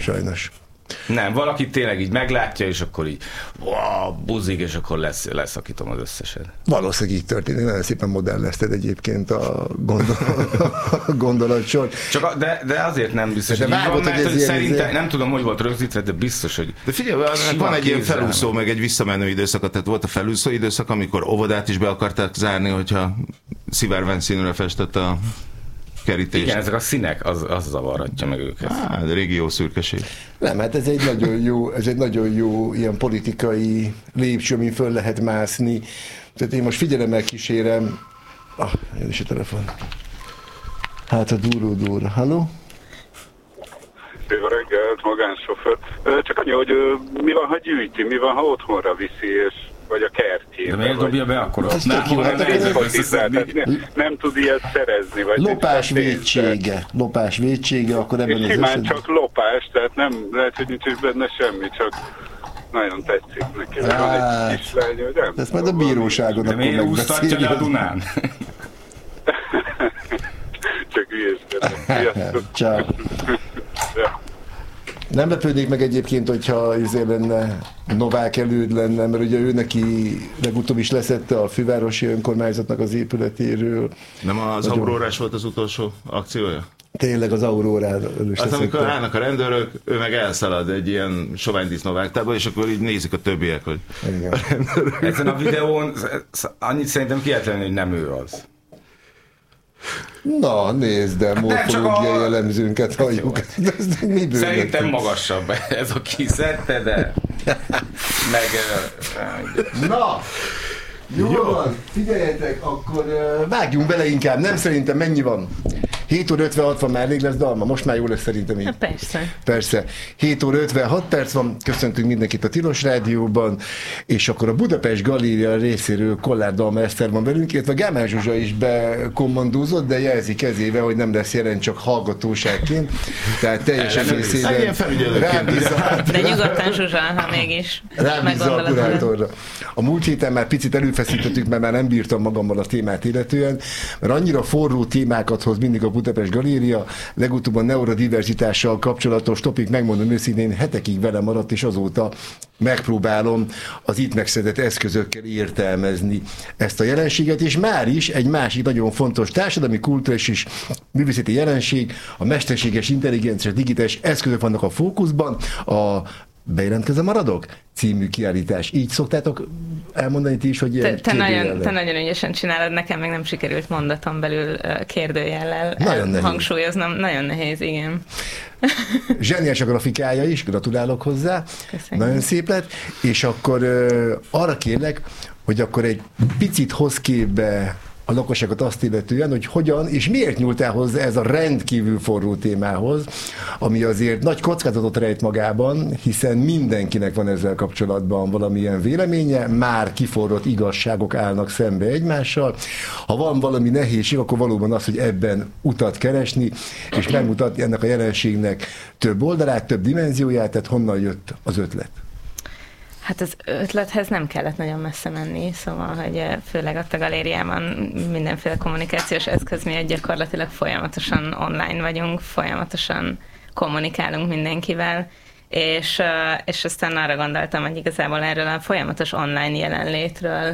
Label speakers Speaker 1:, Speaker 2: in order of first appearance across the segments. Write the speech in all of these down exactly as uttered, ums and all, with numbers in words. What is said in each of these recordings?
Speaker 1: sajnos.
Speaker 2: Nem, valaki tényleg így meglátja, és akkor így wow, buzik, és akkor lesz, leszakítom az összeset.
Speaker 1: Valószínűleg így történik. Nagyon szépen modellezted egyébként a, gondol, a gondolatsor.
Speaker 2: Csak a, de, de azért nem biztos,
Speaker 1: de
Speaker 2: hogy
Speaker 1: vágod,
Speaker 2: van,
Speaker 1: hogy
Speaker 2: mert
Speaker 1: ez
Speaker 2: szerintem,
Speaker 1: ilyen...
Speaker 2: nem tudom, hogy volt rögzítve, de biztos, hogy...
Speaker 3: De figyelj, van egy ilyen felúszó, meg egy visszamenő időszak, tehát volt a felúszó időszak, amikor óvodát is be akarták zárni, hogyha szivárvány színűre festett a kerítés.
Speaker 2: Igen, ezek a színek, az, az zavarhatja meg őket.
Speaker 3: Á, de régió szürkeség.
Speaker 1: Nem, hát ez egy nagyon jó, ez egy nagyon jó ilyen politikai lépcső, amin föl lehet mászni. Tehát én most figyelemmel kísérem. Ah, jön is a telefon. Hát a duró-duró. Halló?
Speaker 4: Jó reggelt, magánsofőr. Csak annyi, hogy mi van, ha gyűjti, mi van, ha otthonra viszi, és vagy a kertjébe.
Speaker 2: De miért dobja be akkor ott?
Speaker 1: Nem,
Speaker 2: nem,
Speaker 4: nem, nem, nem tud ilyet szerezni. Vagy
Speaker 1: lopás vétsége. Lopás vétsége, akkor ebben az
Speaker 4: esetben. Csak lopás, tehát nem, lehet, hogy nincs is benne semmi, csak nagyon tetszik neki. Hát, van egy kislány, hogy nem.
Speaker 1: Ezt majd a bíróságon
Speaker 2: de
Speaker 1: akkor
Speaker 2: miért úsztatja le a Dunán?
Speaker 4: Csak hülyeskedek.
Speaker 1: Ciao. Nem lepődnék meg egyébként, hogyha izé lenne Novák előd lenne, mert ugye ő neki legutóbb is leszette a fővárosi önkormányzatnak az épületéről.
Speaker 3: Nem az Nagyon... Aurórás volt az utolsó akciója?
Speaker 1: Tényleg az Aurórán.
Speaker 3: Hát amikor állnak a rendőrök, ő meg elszalad egy ilyen sovány disznóvágtába, és akkor így nézik a többiek, hogy
Speaker 1: igen.
Speaker 3: A rendőrök...
Speaker 2: Ezen a videón annyit szerintem kijelenteni, hogy nem ő az.
Speaker 1: Na, nézd, de morfológiai
Speaker 2: a...
Speaker 1: elemzőnket halljuk.
Speaker 2: Szerintem magasabb ez a kiszedte, de meg...
Speaker 1: Na! Jó, Jó van, figyeljetek, akkor uh, vágjunk bele inkább. Nem szerintem mennyi van? hét óra ötvenhat van, már elég lesz dalma? Most már jó lesz szerintem így.
Speaker 5: Persze.
Speaker 1: Persze. hét óra ötvenhat perc van, köszöntünk mindenkit a Tilos Rádióban, és akkor a Budapest Galéria részéről Kollár Dalma Eszter van velünk, illetve Gámár Zsuzsa is bekommandózott, de jelzi kezével, hogy nem lesz jelen csak hallgatóságként. Tehát teljesen részében rám bízza.
Speaker 5: De nyugodtan Zsuzsa, ha mégis.
Speaker 1: Rám bízza a kurátorra. A múlt héten már picit előfeszítettük, mert már nem bírtam magammal a témát illetően, mert annyira forró témákat hoz mindig a Budapest Galéria, legutóbb a neurodiverzitással kapcsolatos topik, megmondom őszintén, hetekig vele maradt, és azóta megpróbálom az itt megszedett eszközökkel értelmezni ezt a jelenséget, és már is egy másik nagyon fontos társadalmi, kulturális és művészeti jelenség, a mesterséges intelligencia, digitális eszközök vannak a fókuszban, a Bejelentkezem maradok? Című kiállítás. Így szoktátok elmondani ti is, hogy
Speaker 5: te, te, nagyon, te nagyon ügyesen csinálod, nekem meg nem sikerült mondaton belül kérdőjellel nagyon hangsúlyoznom. Nagyon nehéz, igen.
Speaker 1: Zseniális a grafikája is, gratulálok hozzá.
Speaker 5: Köszönjük.
Speaker 1: Nagyon szép lett. És akkor uh, arra kérlek, hogy akkor egy picit hoz képbe a lakosságot azt illetően, hogy hogyan és miért nyúltál hozzá ez a rendkívül forró témához, ami azért nagy kockázatot rejt magában, hiszen mindenkinek van ezzel kapcsolatban valamilyen véleménye, már kiforrott igazságok állnak szembe egymással. Ha van valami nehézség, akkor valóban az, hogy ebben utat keresni, és megmutatni ennek a jelenségnek több oldalát, több dimenzióját, tehát honnan jött az ötlet?
Speaker 5: Hát az ötlethez nem kellett nagyon messze menni, szóval, hogy főleg ott a galériában mindenféle kommunikációs eszköz miatt gyakorlatilag folyamatosan online vagyunk, folyamatosan kommunikálunk mindenkivel, és, és aztán arra gondoltam, hogy igazából erről a folyamatos online jelenlétről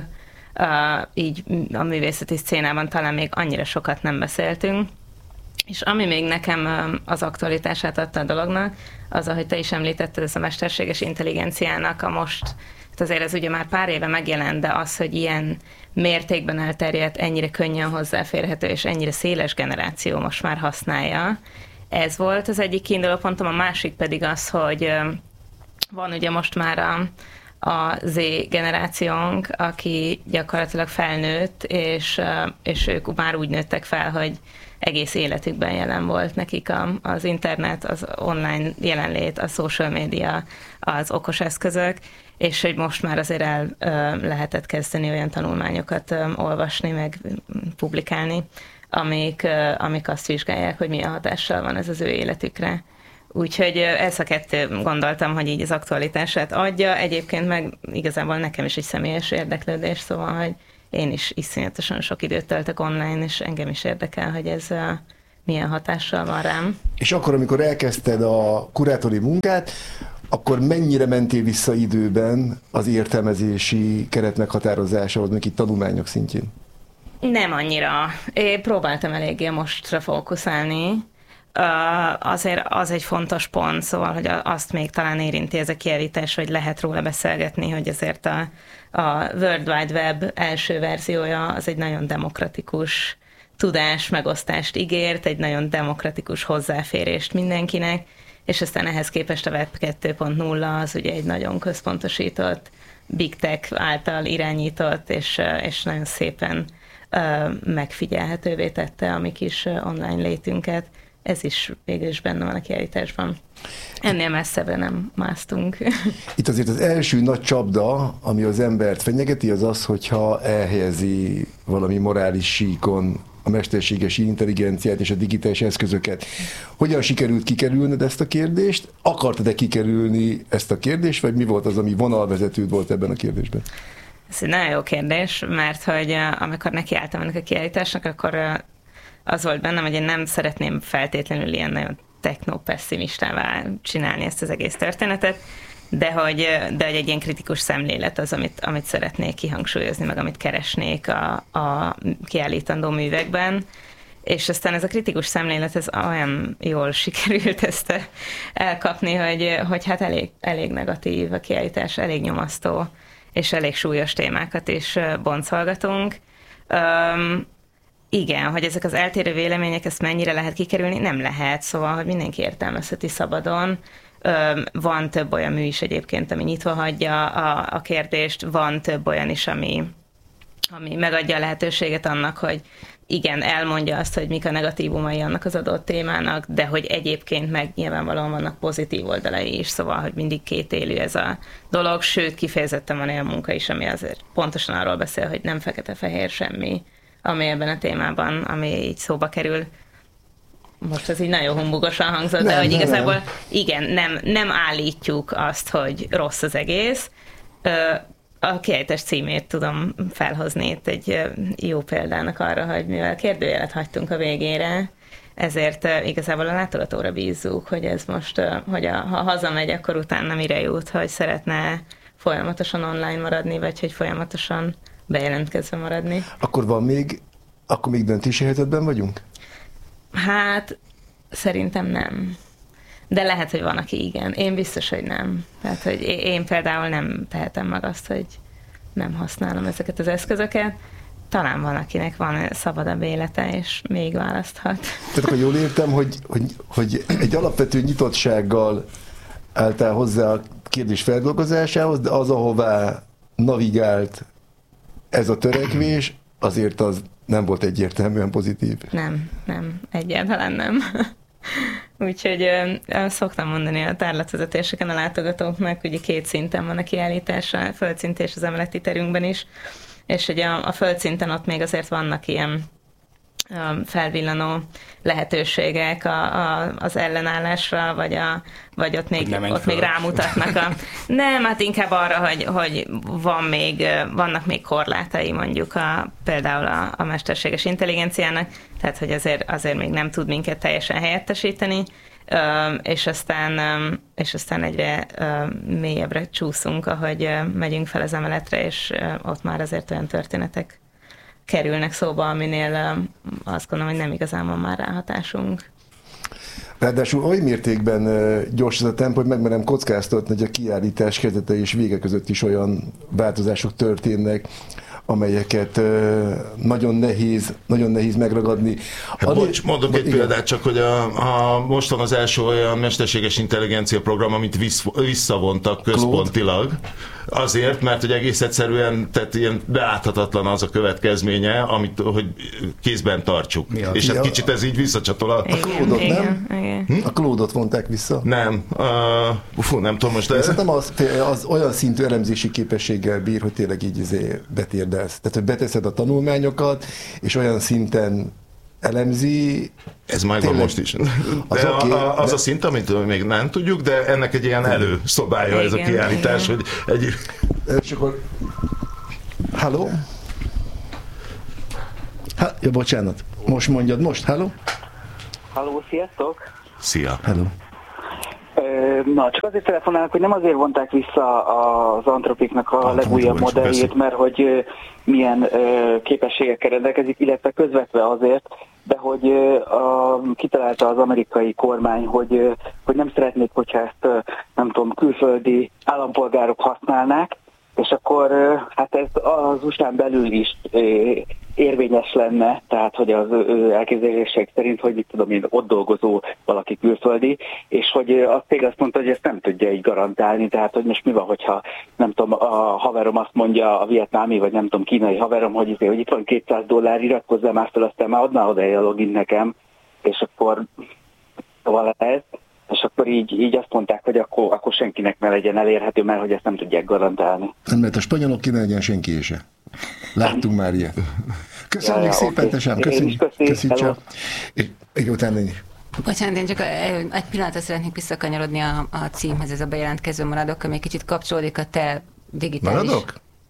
Speaker 5: így a művészeti szcénában talán még annyira sokat nem beszéltünk. És ami még nekem az aktualitását adta a dolognak, az, ahogy te is említetted, ez a mesterséges intelligenciának a most, hát azért ez ugye már pár éve megjelent, de az, hogy ilyen mértékben elterjedt, ennyire könnyen hozzáférhető, és ennyire széles generáció most már használja, ez volt az egyik kiinduló pontom, a másik pedig az, hogy van ugye most már a, a Z generációnk, aki gyakorlatilag felnőtt, és, és ők már úgy nőttek fel, hogy egész életükben jelen volt nekik a, az internet, az online jelenlét, a social media, az okos eszközök, és hogy most már azért el ö, lehetett kezdeni olyan tanulmányokat ö, olvasni, meg publikálni, amik, ö, amik azt vizsgálják, hogy milyen hatással van ez az ő életükre. Úgyhogy ezt a kettő gondoltam, hogy így az aktualitását adja. Egyébként meg igazából nekem is egy személyes érdeklődés, szóval, hogy én is iszonyatosan sok időt töltök online, és engem is érdekel, hogy ez milyen hatással van rám.
Speaker 1: És akkor, amikor elkezdted a kurátori munkát, akkor mennyire mentél vissza időben az értelmezési keret meghatározásához, még itt tanulmányok szintjén?
Speaker 5: Nem annyira. Én próbáltam eléggé mostra fókuszálni. Uh, azért az egy fontos pont, szóval, hogy azt még talán érinti ez a kiállítás, hogy lehet róla beszélgetni, hogy azért a, a World Wide Web első verziója az egy nagyon demokratikus tudás megosztást ígért, egy nagyon demokratikus hozzáférést mindenkinek, és aztán ehhez képest a Web kettő pont nulla az ugye egy nagyon központosított, Big Tech által irányított, és, és nagyon szépen uh, megfigyelhetővé tette a mi kis online létünket. Ez is végül is benne van a kiállításban. Ennél messzebbre nem másztunk.
Speaker 1: Itt azért az első nagy csapda, ami az embert fenyegeti, az az, hogyha elhelyezi valami morális síkon a mesterséges intelligenciát és a digitális eszközöket. Hogyan sikerült kikerülned ezt a kérdést? Akartad-e kikerülni ezt a kérdést, vagy mi volt az, ami vonalvezetőd volt ebben a kérdésben?
Speaker 5: Ez egy nagyon jó kérdés, mert hogy amikor nekiálltam ennek a kiállításnak, akkor az volt bennem, hogy én nem szeretném feltétlenül ilyen nagyon techno-pessimistává csinálni ezt az egész történetet, de hogy, de hogy egy ilyen kritikus szemlélet az, amit, amit szeretnék kihangsúlyozni, meg amit keresnék a, a kiállítandó művekben. És aztán ez a kritikus szemlélet, ez olyan jól sikerült ezt elkapni, hogy, hogy hát elég, elég negatív a kiállítás, elég nyomasztó, és elég súlyos témákat is boncolgatunk. Um, Igen, hogy ezek az eltérő vélemények, ezt mennyire lehet kikerülni? Nem lehet, szóval, hogy mindenki értelmezheti szabadon. Van több olyan mű is egyébként, ami nyitva hagyja a, a kérdést, van több olyan is, ami, ami megadja a lehetőséget annak, hogy igen, elmondja azt, hogy mik a negatívumai annak az adott témának, de hogy egyébként meg nyilvánvalóan vannak pozitív oldalai is, szóval, hogy mindig kétélű ez a dolog, sőt, kifejezetten van olyan munka is, ami azért pontosan arról beszél, hogy nem fekete-fehér semmi, ami ebben a témában, ami így szóba kerül. Most ez így nagyon humbugosan hangzott, nem, de hogy igazából nem. igen, nem, nem állítjuk azt, hogy rossz az egész. A kiállítás címét tudom felhozni itt egy jó példának arra, hogy mivel kérdőjelet hagytunk a végére, ezért igazából a látogatóra bízzuk, hogy ez most, hogy a, ha hazamegy, akkor utána mire jut, hogy szeretne folyamatosan online maradni, vagy hogy folyamatosan bejelentkezve maradni.
Speaker 1: Akkor van még, akkor még döntési helyzetben vagyunk?
Speaker 5: Hát, szerintem nem. De lehet, hogy van, aki igen. Én biztos, hogy nem. Tehát, hogy én például nem tehetem meg azt, hogy nem használom ezeket az eszközöket. Talán van, akinek van szabadabb élete, és még választhat.
Speaker 1: Tehát akkor jól értem, hogy, hogy, hogy egy alapvető nyitottsággal álltál hozzá a kérdés feldolgozásához, de az, ahová navigált ez a törekvés, azért az nem volt egyértelműen pozitív.
Speaker 5: Nem, nem, egyáltalán nem. Úgyhogy ö, szoktam mondani a tárlatvezetéseken a látogatóknak, ugye két szinten van a kiállítás, a földszint és az emeleti terünkben is, és ugye a, a földszinten ott még azért vannak ilyen felvillanó lehetőségek a, a, az ellenállásra, vagy, a, vagy ott, még, ott még rámutatnak. A, nem, hát inkább arra, hogy, hogy van még, vannak még korlátai mondjuk a, például a, a mesterséges intelligenciának, tehát hogy azért, azért még nem tud minket teljesen helyettesíteni, és aztán, és aztán egyre mélyebbre csúszunk, ahogy megyünk fel az emeletre, és ott már azért olyan történetek kerülnek szóba, aminél azt gondolom, hogy nem igazán van már ráhatásunk.
Speaker 1: Ráadásul oly mértékben gyors ez a tempó, hogy megmerem kockáztatni, hogy a kiállítás kezdete és vége között is olyan változások történnek, amelyeket nagyon nehéz, nagyon nehéz megragadni.
Speaker 3: Hát Adé... bocs, mondok egy igen. példát csak, hogy a, a, most van az első olyan mesterséges intelligencia program, amit vissz, visszavontak központilag. Azért, mert hogy egész egyszerűen tehát ilyen beáthatatlan az a következménye, amit, hogy kézben tartsuk. Ja. És hát ja. kicsit ez így visszacsatol a...
Speaker 1: A Claude-ot, nem? Igen. Hm? A Claude-ot vonták vissza?
Speaker 3: Nem. Uh, fú, nem tudom most... De...
Speaker 1: Szerintem az, az olyan szintű elemzési képességgel bír, hogy tényleg így betérdelsz. Tehát, hogy beteszed a tanulmányokat, és olyan szinten elemzi.
Speaker 3: Ez megvan most is. Az, okay, a, a, az de... a szint, amit még nem tudjuk, de ennek egy ilyen előszobája ez a kiállítás, igen. hogy egy...
Speaker 1: És akkor... Halló? Ha, ja, bocsánat. Most mondjad, most, halló?
Speaker 6: Halló, sziasztok!
Speaker 3: Szia!
Speaker 1: Hello.
Speaker 6: Na, csak azért telefonálok, hogy nem azért vonták vissza az Antropiknak a
Speaker 3: Antropik,
Speaker 6: legújabb modelljét, mert hogy milyen képességekkel rendelkezik, illetve közvetve azért, de hogy a, kitalálta az amerikai kormány, hogy, hogy nem szeretnék, hogyha ezt, nem tudom, külföldi állampolgárok használnák, és akkor hát ez az u es á-n belül is érvényes lenne, tehát hogy az elképzelések szerint, hogy mit tudom én, ott dolgozó valaki külföldi, és hogy a cég azt mondta, hogy ezt nem tudja így garantálni, tehát hogy most mi van, hogyha nem tudom, a haverom azt mondja, a vietnámi, vagy nem tudom, kínai haverom, hogy, hogy itt van kétszáz dollár, iratkozzál már fel, aztán már adná oda a login nekem, és akkor szóval ez. És akkor így, így azt mondták, hogy akkor, akkor senkinek ne legyen elérhető, mert hogy ezt nem tudják garantálni.
Speaker 1: Nem, mert a spanyolok ki ne legyen senki se. Láttunk már ilyet. Köszönjük ja, ja, szépen, okay. Tesám, köszönjük. Köszönjük. És utána én is.
Speaker 7: Bocsánat, én csak egy pillanatra szeretnék visszakanyarodni a, a címhez, ez a bejelentkező maradok, ami kicsit kapcsolódik a te digitális... Maradok?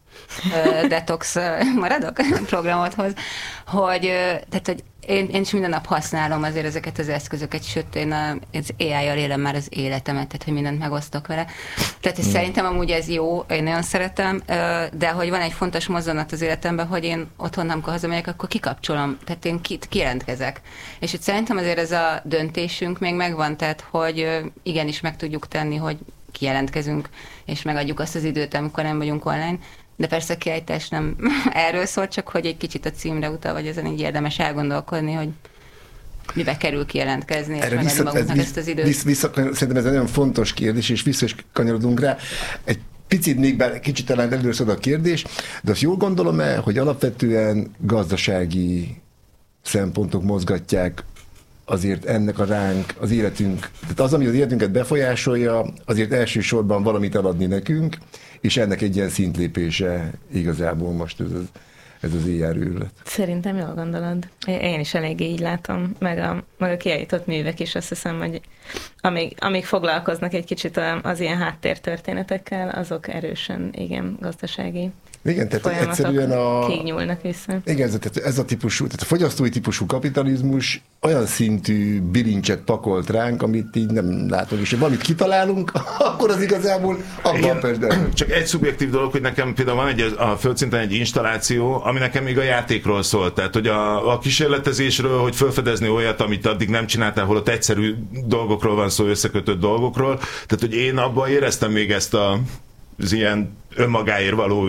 Speaker 7: detox maradok programodhoz, hogy, tehát, hogy én, én is minden nap használom azért ezeket az eszközöket, sőt, én a, az á í-jal élem már az életemet, tehát, hogy mindent megosztok vele. Tehát hmm. szerintem amúgy ez jó, én nagyon szeretem, de hogy van egy fontos mozzanat az életemben, hogy én otthon, amikor hazamegyek, akkor kikapcsolom, tehát én ki, kijelentkezek. És hogy szerintem azért ez a döntésünk még megvan, tehát, hogy igenis meg tudjuk tenni, hogy kijelentkezünk, és megadjuk azt az időt, amikor nem vagyunk online. De persze a kiállítás nem erről szól, csak hogy egy kicsit a címre utal, vagy ezen így érdemes elgondolkodni, hogy mibe kerül kijelentkezni, és megadni magunknak ezt az időt.
Speaker 1: Vissza, vissza, szerintem ez egy nagyon fontos kérdés, és vissza is kanyarodunk rá. Egy picit még bár, kicsit talán először a kérdés, de azt jól gondolom-e, hogy alapvetően gazdasági szempontok mozgatják azért ennek a ránk, az életünk, tehát az, ami az életünket befolyásolja, azért elsősorban valamit eladni nekünk, és ennek egy ilyen szintlépése igazából most ez az, ez az á er őrület.
Speaker 5: Szerintem jól gondolod. Én is eléggé így látom, meg a, meg a kiállított művek is, azt hiszem, hogy amíg, amíg foglalkoznak egy kicsit az ilyen háttértörténetekkel, azok erősen, igen, gazdasági
Speaker 1: igen, tehát egyszerűen a...
Speaker 5: kignyúlnak vissza.
Speaker 1: Igen, ez, ez a típusú, tehát a fogyasztói típusú kapitalizmus olyan szintű bilincset pakolt ránk, amit így nem látunk, és ha valamit kitalálunk, akkor az igazából abban például.
Speaker 3: Csak egy szubjektív dolog, hogy nekem például van egy, a földszinten egy installáció, ami nekem még a játékról szól, tehát hogy a, a kísérletezésről, hogy felfedezni olyat, amit addig nem csináltál, holott egyszerű dolgokról van szó, összekötött dolgokról, tehát hogy én abban éreztem még ezt a az ilyen önmagáért való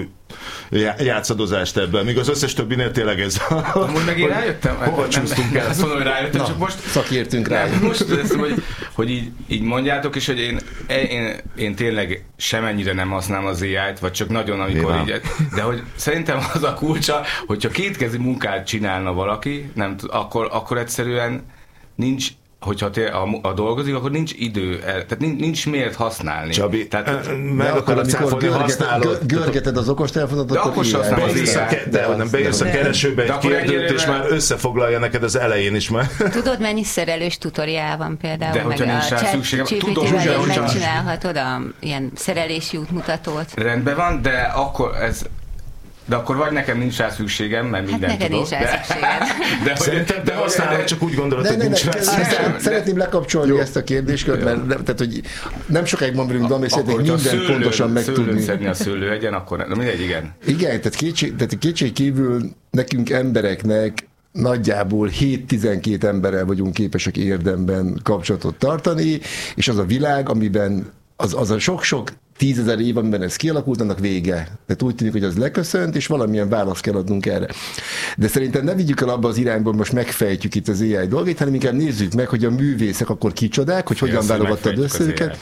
Speaker 3: játszadozást ebben, míg az összes többinél tényleg ez.
Speaker 2: Amúgy meg én rájöttem,
Speaker 3: hova csúsztunk el?
Speaker 2: Azt mondom, hogy rájöttem,
Speaker 1: Na,
Speaker 2: csak most...
Speaker 1: Szakértünk rá.
Speaker 2: Most ezt, hogy, hogy így, így mondjátok, és hogy én, én, én tényleg semennyire nem használom az á í-t, vagy csak nagyon, amikor így... De hogy szerintem az a kulcsa, hogyha kétkezi munkát csinálna valaki, nem, akkor, akkor egyszerűen nincs hogyha te a, a dolgozik, akkor nincs idő, tehát nincs, nincs miért használni.
Speaker 3: Csabi,
Speaker 2: tehát,
Speaker 3: meg akarod cáfolni, használod.
Speaker 1: Görgeted az okostelefonot,
Speaker 2: de akkor sem használom az á í-t.
Speaker 3: De nem beírsz a keresőbe egy kérdőt, és már összefoglalja neked az elején is már.
Speaker 7: Tudod, mennyi szerelős tutoriál van például?
Speaker 2: De hogyha nincs rá szükségem,
Speaker 7: tudom, hogy megcsinálhatod a ilyen szerelési útmutatót.
Speaker 2: Rendben van, de akkor ez De akkor vagy nekem nincs rá szükségem, mert mindent
Speaker 7: hát
Speaker 2: tudok.
Speaker 7: Nincs rá szükséged.
Speaker 2: De, de,
Speaker 3: Szerintem te használod, csak úgy gondolod, hogy nincs rá
Speaker 1: szükségem. Szeretném lekapcsolni jó. ezt a kérdéskört, mert tehát, hogy nem sokáig van velünk, de szeretnék mindent pontosan megtudni.
Speaker 2: Szedni a szőlőhegyen, akkor nem, mindegy, igen.
Speaker 1: Igen, tehát kétség, tehát kétség kívül nekünk embereknek nagyjából hét-tizenkét emberrel vagyunk képesek érdemben kapcsolatot tartani, és az a világ, amiben az, az a sok-sok tízezer év, amiben ez kialakult, annak vége. Tehát úgy tűnik, hogy az leköszönt, és valamilyen választ kell adnunk erre. De szerintem ne vigyük el abba az irányba, most megfejtjük itt az á í dolgait, hanem inkább nézzük meg, hogy a művészek akkor kicsodák, hogy hogyan válogattad össze őket.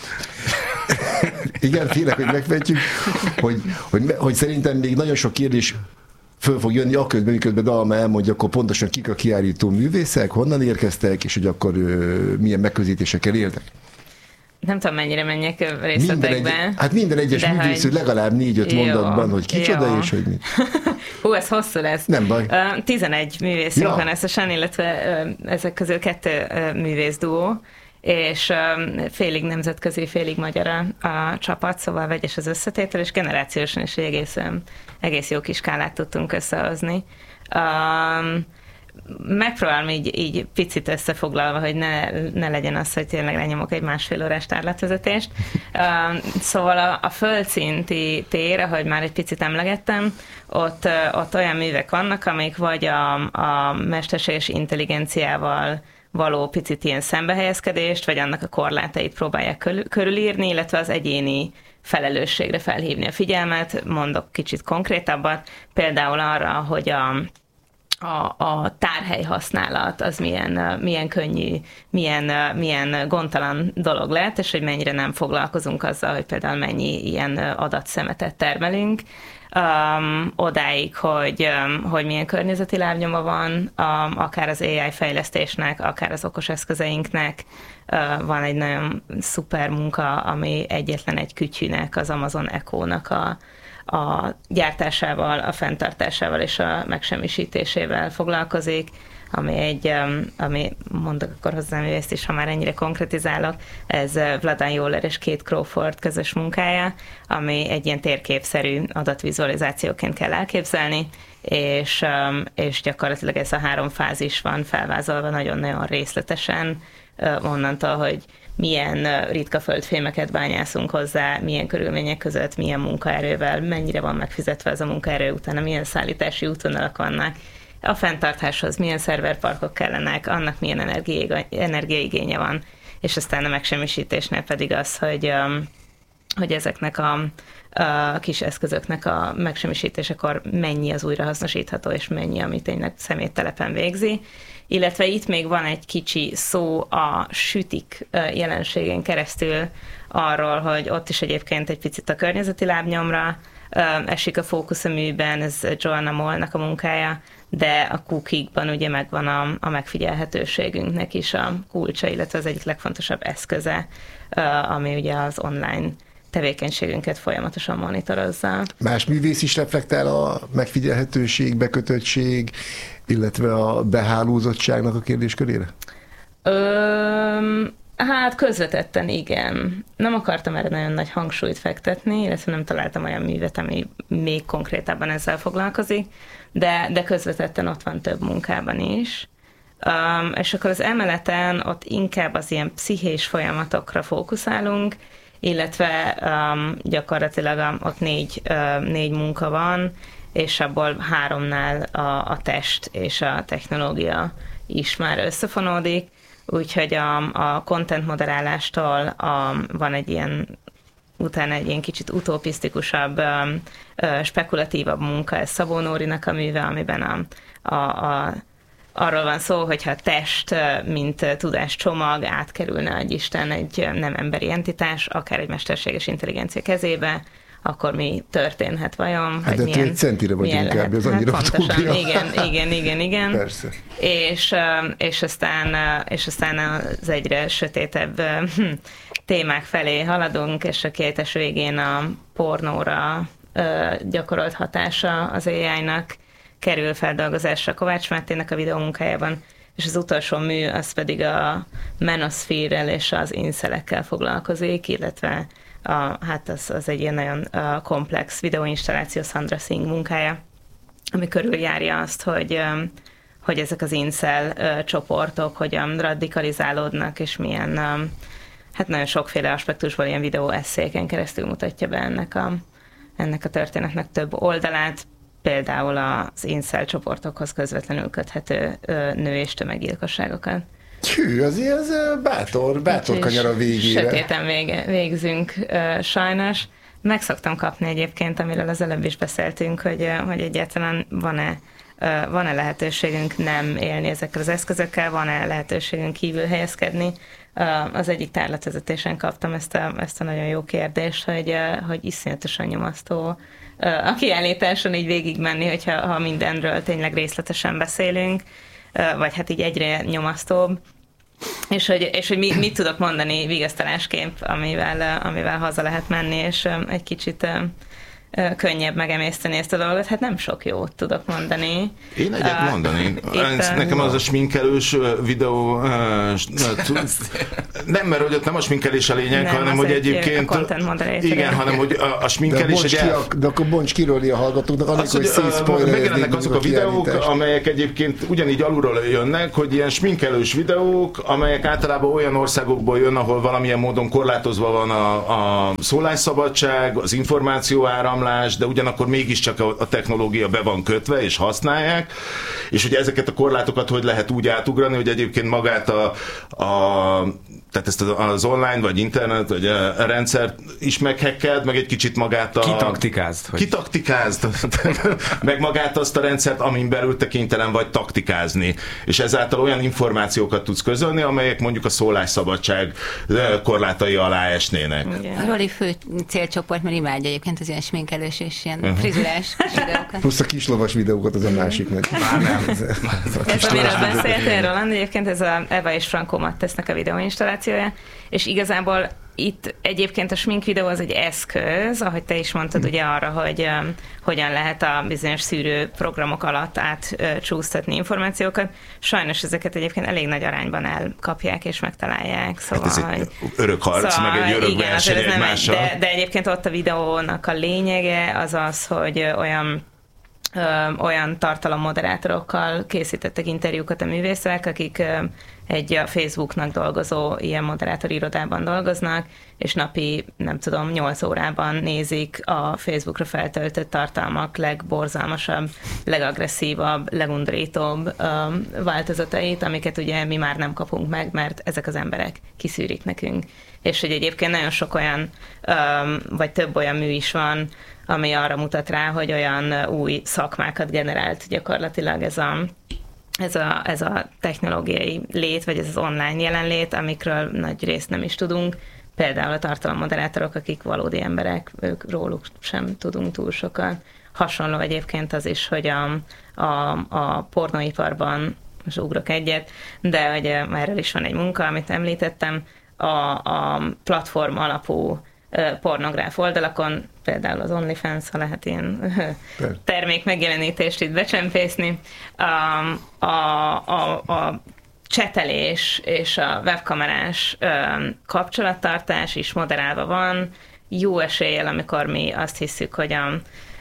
Speaker 1: Igen, félek, hogy megfejtjük, hogy, hogy, hogy szerintem még nagyon sok kérdés föl fog jönni, aközben, miközben Dalma elmondja, akkor pontosan kik a kiállító művészek, honnan érkeztek, és hogy akkor ö, milyen megközelítésekkel éltek.
Speaker 5: Nem tudom, mennyire menjek részletekbe.
Speaker 1: Minden egy, hát minden egyes művész, hogy legalább négy-öt mondatban, hogy kicsoda jó. És hogy mi.
Speaker 5: Hú, ez hosszú lesz.
Speaker 1: Nem baj.
Speaker 5: Uh, tizenegy művészünk
Speaker 1: ja.
Speaker 5: van összesen, illetve uh, ezek közül kettő uh, művész duó, és um, félig nemzetközi, félig magyar a, a csapat, szóval vegyes az összetétel, és generációsan is egész, um, egész jó kis skálát tudtunk összehozni. Um, megpróbálom így, így picit összefoglalva, hogy ne, ne legyen az, hogy tényleg lenyomok egy másfél órás tárlatvezetést. Szóval a, a földszinti tér, ahogy már egy picit emlegettem, ott, ott olyan művek vannak, amik vagy a, a mesterséges intelligenciával való picit ilyen szembehelyezkedést, vagy annak a korlátait próbálják körül, körülírni, illetve az egyéni felelősségre felhívni a figyelmet. Mondok kicsit konkrétabbat, például arra, hogy a A, a tárhely használat az milyen, milyen könnyű, milyen, milyen gondtalan dolog lehet, és hogy mennyire nem foglalkozunk azzal, hogy például mennyi ilyen adatszemetet termelünk, um, odáig, hogy, um, hogy milyen környezeti lábnyoma van, um, akár az á i fejlesztésnek, akár az okos eszközeinknek. Uh, van egy nagyon szuper munka, ami egyetlen egy kütyűnek, az Amazon Echo-nak a a gyártásával, a fenntartásával és a megsemmisítésével foglalkozik, ami egy, ami mondok akkor hozzám ezt is, ha már ennyire konkretizálok, ez Vladan Joller és Kate Crawford közös munkája, ami egy ilyen térképszerű adatvizualizációként kell elképzelni, és, és gyakorlatilag ez a három fázis van felvázolva nagyon-nagyon részletesen, onnantól, hogy milyen ritka földfémeket bányászunk hozzá, milyen körülmények között, milyen munkaerővel, mennyire van megfizetve ez a munkaerő, utána milyen szállítási útvonalak vannak, a fenntartáshoz milyen szerverparkok kellenek, annak milyen energiaigénye van, és aztán a megsemmisítésnél pedig az, hogy, hogy ezeknek a, a kis eszközöknek a megsemmisítésekor mennyi az újrahasznosítható, és mennyi, ami tényleg szeméttelepen végzi. Illetve itt még van egy kicsi szó a sütik jelenségén keresztül arról, hogy ott is egyébként egy picit a környezeti lábnyomra esik a fókusz a műben, ez Joanna Mollnak a munkája, de a cookie-ban ugye megvan a, a megfigyelhetőségünknek is a kulcsa, illetve az egyik legfontosabb eszköze, ami ugye az online tevékenységünket folyamatosan monitorozza.
Speaker 1: Más művész is reflektál a megfigyelhetőség, bekötöttség, illetve a behálózottságnak a kérdéskörére?
Speaker 5: Ö, hát közvetetten igen. Nem akartam erre nagyon nagy hangsúlyt fektetni, illetve nem találtam olyan művet, ami még konkrétabban ezzel foglalkozik, de, de közvetetten ott van több munkában is. Um, és akkor az emeleten ott inkább az ilyen pszichés folyamatokra fókuszálunk, illetve um, gyakorlatilag um, ott négy, uh, négy munka van, és abból háromnál a, a test és a technológia is már összefonódik, úgyhogy a, a content moderálástól a, van egy ilyen, utána egy ilyen kicsit utopisztikusabb, um, uh, spekulatívabb munka, ez Szabó Nórinak a műve, amiben a, a, a arról van szó, hogyha a test, mint tudáscsomag átkerülne egy Isten, egy nem emberi entitás, akár egy mesterséges intelligencia kezébe, akkor mi történhet vajon?
Speaker 1: Hát de milyen, egy centire vagyunk kb. Az annyira
Speaker 5: hát pontosan, igen, igen, igen, igen.
Speaker 1: Persze.
Speaker 5: És, és, aztán, és aztán az egyre sötétebb témák felé haladunk, és a kétes végén a pornóra gyakorolt hatása az á i-nak kerül feldolgozásra Kovács Mátének a videómunkájában, és az utolsó mű az pedig a manoszférrel és az inszelekkel foglalkozik, illetve a, hát az, az egy ilyen nagyon uh, komplex videóinstalláció, Sandra Singh munkája, ami körüljárja azt, hogy, um, hogy ezek az inszel uh, csoportok hogyan radikalizálódnak, és milyen, um, hát nagyon sokféle aspektusból ilyen videó esszéken keresztül mutatja be ennek a, ennek a történetnek több oldalát, például az incel csoportokhoz közvetlenül köthető uh, nő- és tömeggyilkosságokat.
Speaker 1: Hű, azért az bátor, bátor kanyar a végére.
Speaker 5: Sötéten vége, végzünk uh, sajnos. Meg szoktam kapni egyébként, amiről az előbb is beszéltünk, hogy, uh, hogy egyáltalán van-e, uh, van-e lehetőségünk nem élni ezekkel az eszközökkel, van-e lehetőségünk kívül helyezkedni. Uh, az egyik tárlatvezetésen kaptam ezt a, ezt a nagyon jó kérdést, hogy, uh, hogy iszonyatosan nyomasztó uh, a kiállításon így végigmenni, hogyha ha mindenről tényleg részletesen beszélünk, uh, vagy hát így egyre nyomasztóbb. És hogy, és hogy mit, mit tudok mondani vigasztalásként, amivel, amivel haza lehet menni, és egy kicsit könnyebb megemészteni ezt a dolgot, hát nem sok jót tudok mondani.
Speaker 3: Én egyet uh, mondani. Itt, nekem az a sminkelős videó nem, mert hogy ott nem a sminkelés a lényeg, nem, hanem hogy egyébként igen, hanem hogy a, a sminkelés
Speaker 1: de, el... a, de akkor bonts kirölni a hallgatóknak, annak, hogy szétszpoilerezni.
Speaker 3: Megjelennek azok a videók, amelyek egyébként ugyanígy alulról jönnek, hogy ilyen sminkelős videók, amelyek általában olyan országokból jön, ahol valamilyen módon korlátozva van a, a szólásszabadság, az információ áramlás, de ugyanakkor mégiscsak a, a technológia be van kötve, és használják, és ugye ezeket a korlátokat hogy lehet úgy átugrani, hogy egyébként magát a, a tehát ezt az online, vagy internet, vagy a rendszert is meghekkeld, meg egy kicsit magát a...
Speaker 2: Kitaktikázd.
Speaker 3: Hogy... Kitaktikázd. meg magát azt a rendszert, amin belül te kénytelen vagy taktikázni. És ezáltal olyan információkat tudsz közölni, amelyek mondjuk a szólásszabadság korlátai alá esnének.
Speaker 7: A Roli fő célcsoport, mert imádja egyébként az ilyen sminkelős és ilyen uh-huh. frizulás videókat.
Speaker 1: Plusz a kislovas videókat az a másik meg.
Speaker 5: Már nem. Ez amiről beszéltél, Roland, egyébként ez a Eva és Franco Mattesnek a videóinstalláció, és igazából itt egyébként a smink videó az egy eszköz, ahogy te is mondtad ugye arra, hogy um, hogyan lehet a bizonyos szűrő programok alatt átcsúsztatni uh, információkat. Sajnos ezeket egyébként elég nagy arányban elkapják és megtalálják. Szóval,
Speaker 3: hát ez egy örök harc, szóval, meg egy örök igen, verseny egymással.
Speaker 5: De, de egyébként ott a videónak a lényege az az, hogy olyan Ö, olyan tartalommoderátorokkal készítettek interjúkat a művészek, akik ö, egy a Facebooknak dolgozó ilyen moderátori irodában dolgoznak, és napi, nem tudom, nyolc órában nézik a Facebookra feltöltött tartalmak legborzalmasabb, legagresszívabb, legundrítóbb ö, változatait, amiket ugye mi már nem kapunk meg, mert ezek az emberek kiszűrik nekünk. És hogy egyébként nagyon sok olyan, ö, vagy több olyan mű is van, ami arra mutat rá, hogy olyan új szakmákat generált gyakorlatilag ez a, ez a, ez a technológiai lét, vagy ez az online jelenlét, amikről nagy részt nem is tudunk. Például a tartalommoderátorok, akik valódi emberek, ők róluk sem tudunk túl sokat. Hasonló egyébként az is, hogy a, a, a pornóiparban, most ugrok egyet, de hogy erről is van egy munka, amit említettem, a, a platform alapú pornográf oldalakon, például az OnlyFans, ha lehet ilyen termék megjelenítést itt becsempészni. A, a, a, a csetelés és a webkamerás kapcsolattartás is moderálva van. Jó eséllyel, amikor mi azt hiszük, hogy a,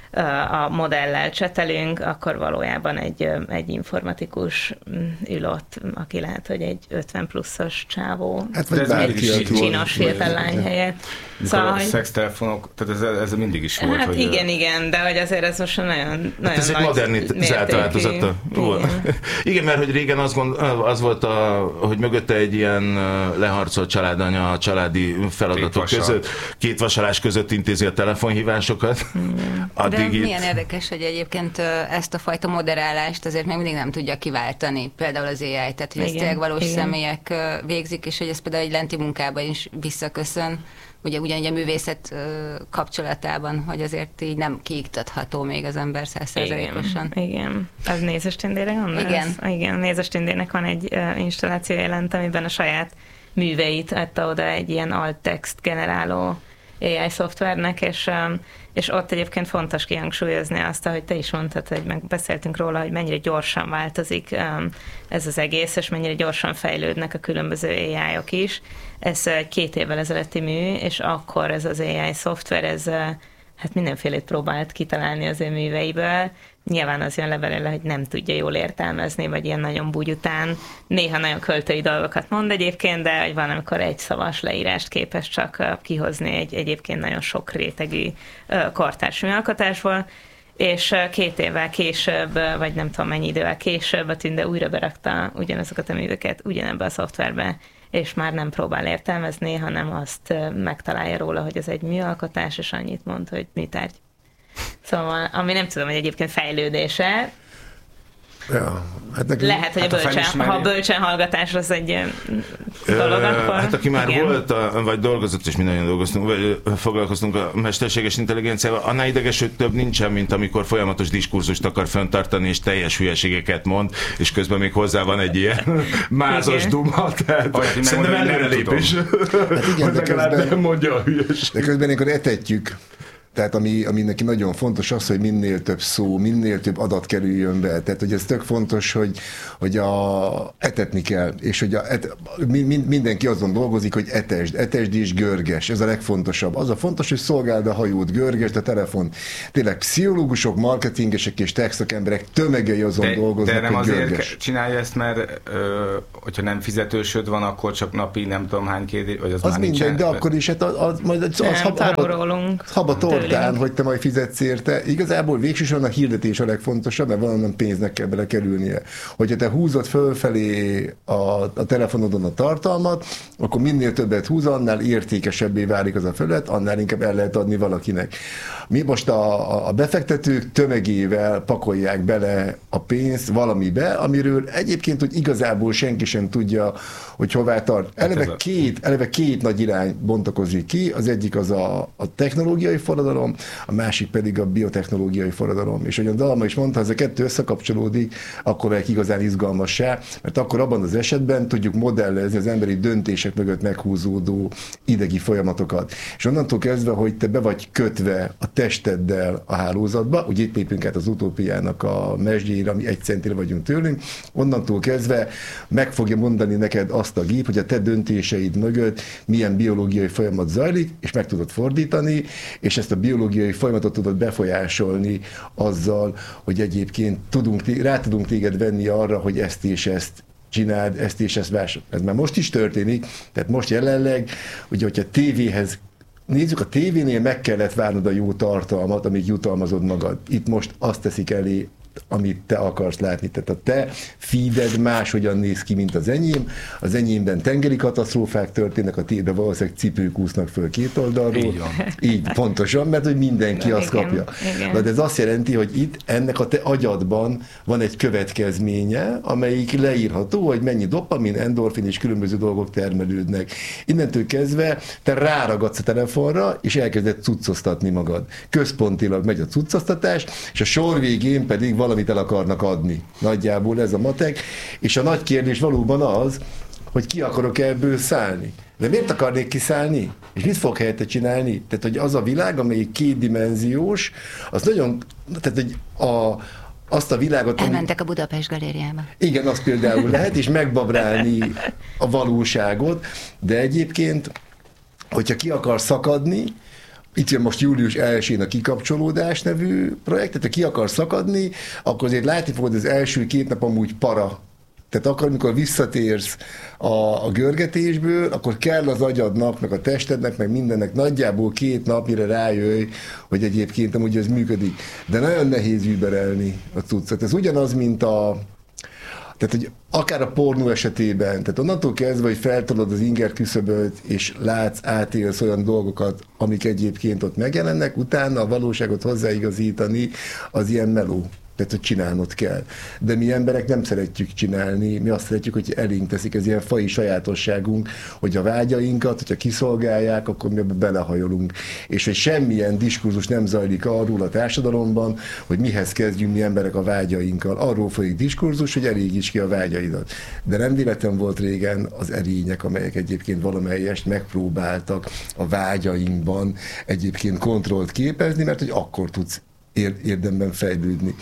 Speaker 5: a modellel csetelünk, akkor valójában egy, egy informatikus ül ott, aki lehet, hogy egy ötven pluszos csávó,
Speaker 1: hát, vagy egy
Speaker 5: csinos fiatal lány helyett.
Speaker 2: Szóval, a szextelefonok, tehát ez, ez mindig is volt.
Speaker 5: Hát
Speaker 2: hogy
Speaker 5: igen, a... igen, de hogy azért ez most nagyon, nagyon hát
Speaker 3: ez egy modernizált változata. Igen. igen, mert hogy régen az, gond, az volt, a, hogy mögötte egy ilyen leharcolt családanya a családi feladatok között, két vasalás között intézi a telefonhívásokat.
Speaker 7: De itt... milyen érdekes, hogy egyébként ezt a fajta moderálást azért még mindig nem tudja kiváltani, például az á i, tehát hogy ezt tényleg valós igen. személyek végzik, és hogy ez például egy lenti munkában is visszaköszön, ugye ugyanígy a művészet kapcsolatában, hogy azért így nem kiiktatható még az ember száz százalékosan.
Speaker 5: Igen, igen. Az Nézes Tündére gondolsz?
Speaker 7: Igen.
Speaker 5: Igen, Nézes Tündének van egy installáció jelent, amiben a saját műveit adta oda egy ilyen alt-text generáló á i szoftvernek, és, és ott egyébként fontos kihangsúlyozni azt, ahogy te is mondtad, hogy megbeszéltünk róla, hogy mennyire gyorsan változik ez az egész, és mennyire gyorsan fejlődnek a különböző á i-ok is. Ez egy két évvel ezelőtti mű, és akkor ez az á i szoftver, ez hát mindenfélét próbált kitalálni az ő műveiből. Nyilván az jön le belőle, hogy nem tudja jól értelmezni, vagy ilyen nagyon búgy után. Néha nagyon költői dolgokat mond egyébként, de hogy van, amikor egy szavas leírást képes csak kihozni egy egyébként nagyon sok rétegű kortárs műalkotásból. És két évvel később, vagy nem tudom mennyi idővel később a Tünde újra berakta ugyanazokat a műveket ugyanebbe a szoftverbe, és már nem próbál értelmezni, hanem azt megtalálja róla, hogy ez egy műalkotás, és annyit mond, hogy műtárgy. Szóval, ami nem tudom, hogy egyébként fejlődése.
Speaker 1: Ja, hát neki...
Speaker 5: Lehet, hogy hát a bölcsen, a ha a bölcsenhallgatás az egy dolog, akkor...
Speaker 3: Hát aki már igen. volt, a, vagy dolgozott, és mindannyian dolgoztunk, vagy foglalkoztunk a mesterséges intelligenciával, annál idegesült több nincsen, mint amikor folyamatos diskurzust akar fenntartani, és teljes hülyeségeket mond, és közben még hozzá van egy ilyen mázas duma, tehát szerintem előrelépés.
Speaker 1: Hát igen, de közben,
Speaker 3: nem mondja a hülyeség.
Speaker 1: De közben, amikor etetjük Tehát ami, ami neki nagyon fontos az, hogy minél több szó, minél több adat kerüljön be. Tehát, hogy ez tök fontos, hogy, hogy a, etetni kell, és hogy a, et, mind, mindenki azon dolgozik, hogy etesd, etesd és görges. Ez a legfontosabb. Az a fontos, hogy szolgáld a hajót, görgesd a telefon. Tényleg pszichológusok, marketingesek és tech emberek tömegei azon
Speaker 2: de,
Speaker 1: dolgoznak,
Speaker 2: de nem
Speaker 1: hogy
Speaker 2: azért
Speaker 1: görges.
Speaker 2: Csinálja ezt, mert ö, hogyha nem fizetősöd van, akkor csak napi nem tudom hány két, vagy az,
Speaker 1: az
Speaker 2: már
Speaker 1: minden,
Speaker 2: nincsen.
Speaker 1: de akkor is, hát az, az, az, az, az hab,
Speaker 5: tanulunk.
Speaker 1: haba tortán, hogy te majd fizetsz érte. Igazából végsősorban a hirdetés a legfontosabb, mert valonnan pénznek kell bele kerülnie. Hogyha te húzod fölfelé a, a telefonodon a tartalmat, akkor minél többet húz, annál értékesebbé válik az a felület, annál inkább el lehet adni valakinek. Mi most a, a befektetők tömegével pakolják bele a pénzt valamibe, amiről egyébként, hogy igazából senki sem tudja, hogy hová tart. Eleve, hát két, eleve két nagy irány bontakozik ki, az egyik az a, a technológiai forradalom, a másik pedig a biotechnológiai forradalom. És ahogyan Dalma is mondta, ha ez a kettő összekapcsolódik, akkor válik igazán izgalmassá, mert akkor abban az esetben tudjuk modellezni az emberi döntések mögött meghúzódó idegi folyamatokat. És onnantól kezdve, hogy te be vagy kötve a testeddel a hálózatba, ugye itt lépünk át az utópiának a mesdjére, ami egy centire vagyunk tőlünk, onnantól kezdve meg fogja mondani neked azt a gép, hogy a te döntéseid mögött milyen biológiai folyamat zajlik, és meg tudod fordítani, és ezt a biológiai folyamatot tudod befolyásolni azzal, hogy egyébként tudunk, rá tudunk téged venni arra, hogy ezt és ezt csináld, ezt és ezt vásárolj. Ez már most is történik, tehát most jelenleg, ugye, hogyha tévéhez nézzük, a tévénél meg kellett várnod a jó tartalmat, amíg jutalmazod magad. Itt most azt teszik elé, amit te akarsz látni. Tehát a te feeded máshogyan néz ki, mint az enyém. Az enyémben tengeri katasztrófák történnek, a tiédben valószínűleg cipők úsznak föl két oldalról.
Speaker 2: Így van.
Speaker 1: Így, pontosan, mert hogy mindenki
Speaker 5: de
Speaker 1: azt
Speaker 5: igen,
Speaker 1: kapja.
Speaker 5: Igen.
Speaker 1: De ez azt jelenti, hogy itt ennek a te agyadban van egy következménye, amelyik leírható, hogy mennyi dopamin, endorfin és különböző dolgok termelődnek. Innentől kezdve te ráragadsz a telefonra, és elkezded cuccoztatni magad. Központilag megy a cuccoztatás, és a sor végén pedig valamit el akarnak adni. Nagyjából ez a matek, és a nagy kérdés valóban az, hogy ki akarok ebből szállni. De miért akarnék kiszállni? És mit fog helyette csinálni? Tehát, hogy az a világ, amelyik kétdimenziós, az nagyon, tehát, hogy a, azt a világot...
Speaker 7: Elmentek ami... a Budapest Galériába.
Speaker 1: Igen, az például lehet, és megbabrálni a valóságot, de egyébként, hogyha ki akar szakadni, itt jön most július elsején a Kikapcsolódás nevű projekt, tehát ha ki akar szakadni, akkor azért látni fogod, az első két nap amúgy para. Tehát akkor, amikor visszatérsz a, a görgetésből, akkor kell az agyadnak, meg a testednek, meg mindennek nagyjából két nap, mire rájöjj, hogy egyébként amúgy ez működik. De nagyon nehéz überelni a cuccot. Ez ugyanaz, mint a Tehát, hogy akár a pornó esetében, tehát onnantól kezdve, hogy feltolod az inger küszöböt, és látsz, átélsz olyan dolgokat, amik egyébként ott megjelennek, utána a valóságot hozzáigazítani, az ilyen meló. Tehát, hogy csinálnod kell. De mi emberek nem szeretjük csinálni, mi azt szeretjük, hogy elénk teszik, ez ilyen faji sajátosságunk, hogy a vágyainkat, hogyha kiszolgálják, akkor mi ebbe belehajolunk. És hogy semmilyen diskurzus nem zajlik arról a társadalomban, hogy mihez kezdjünk mi emberek a vágyainkkal. Arról folyik diskurzus, hogy elégíts ki a vágyaidat. De nem véletlen volt régen az erények, amelyek egyébként valamelyest megpróbáltak a vágyainkban egyébként kontrollt képezni, mert hogy akkor tudsz érdemben fejlődni.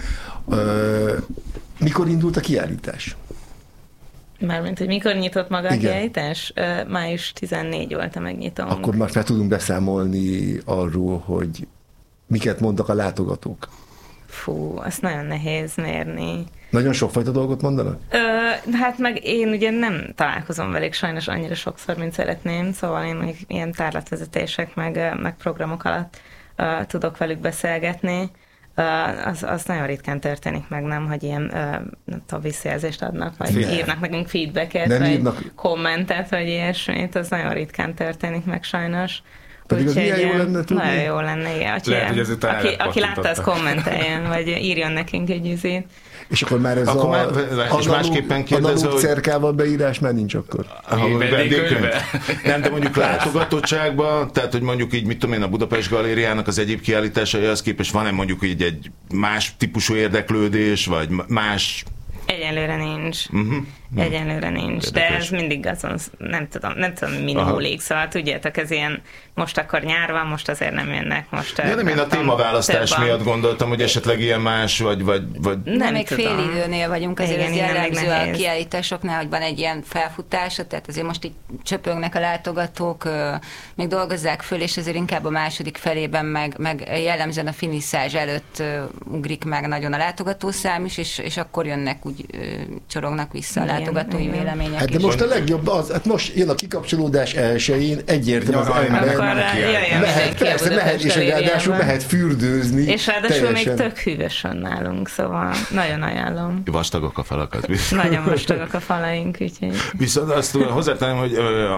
Speaker 1: Mikor indult a kiállítás?
Speaker 5: Mármint, hogy mikor nyitott maga a kiállítás? május tizennégy volt a megnyitom.
Speaker 1: Akkor már fel tudunk beszámolni arról, hogy miket mondtak a látogatók.
Speaker 5: Fú, azt nagyon nehéz mérni.
Speaker 1: Nagyon sokfajta dolgot mondanak?
Speaker 5: Ö, hát meg én ugye nem találkozom velük sajnos annyira sokszor, mint szeretném, szóval én mondjuk ilyen tárlatvezetések meg, meg programok alatt Uh, tudok velük beszélgetni, uh, az, az nagyon ritkán történik meg, nem, hogy ilyen uh, nem tudom, visszajelzést adnak, vagy Fél. írnak nekünk feedbacket, nem vagy írnak... kommentet, vagy ilyesmit, az nagyon ritkán történik meg sajnos.
Speaker 1: Pedig az milyen jó lenne tudni?
Speaker 5: Nagyon jó lenne, igen.
Speaker 2: Lehet, hogy ezután
Speaker 5: aki, aki látta, az kommenteljen, vagy írjon nekünk egy üzét.
Speaker 1: És akkor már ez akkor a már,
Speaker 3: és másképpen kérdező,
Speaker 1: hogy cerkával beírás már nincs akkor.
Speaker 3: Nem, de mondjuk látogatottságban, tehát hogy mondjuk így, mit tudom én, a Budapest Galériának az egyéb kiállításaihoz képest van-e mondjuk így egy más típusú érdeklődés, vagy más...
Speaker 5: Egyelőre nincs.
Speaker 3: Uh-huh.
Speaker 5: Egyenlőre nincs, de ez mindig azon, nem tudom, nem tudom, mi múlik, szóval tudjátok, ez ilyen, most akkor nyár van, most azért nem jönnek, most...
Speaker 3: Ja, nem, én a témaválasztás miatt gondoltam, hogy esetleg ilyen más, vagy... vagy, vagy...
Speaker 7: Nem, nem még fél időnél vagyunk, azért igen, az jellemző a kiállításoknál, hogy van egy ilyen felfutása, tehát azért most így csöpögnek a látogatók, még dolgozzák föl, és azért inkább a második felében, meg, meg jellemzően a finiszázs előtt ugrik meg nagyon a látogatószám is, és, és akkor jönnek, úgy csorognak vissza a látogatói igen, vélemények.
Speaker 1: Hát de most a legjobb az, hát most jön a kikapcsolódás elsőjén, egyértelműen az ember mehet, persze, mehet, és ráadásul mehet fürdőzni.
Speaker 5: És ráadásul teljesen. Még tök hűvös van nálunk, szóval nagyon ajánlom.
Speaker 3: Vastagok a falak, az biztos.
Speaker 5: Nagyon vastagok a falaink, úgyhogy...
Speaker 3: Viszont azt hozzátenem, hogy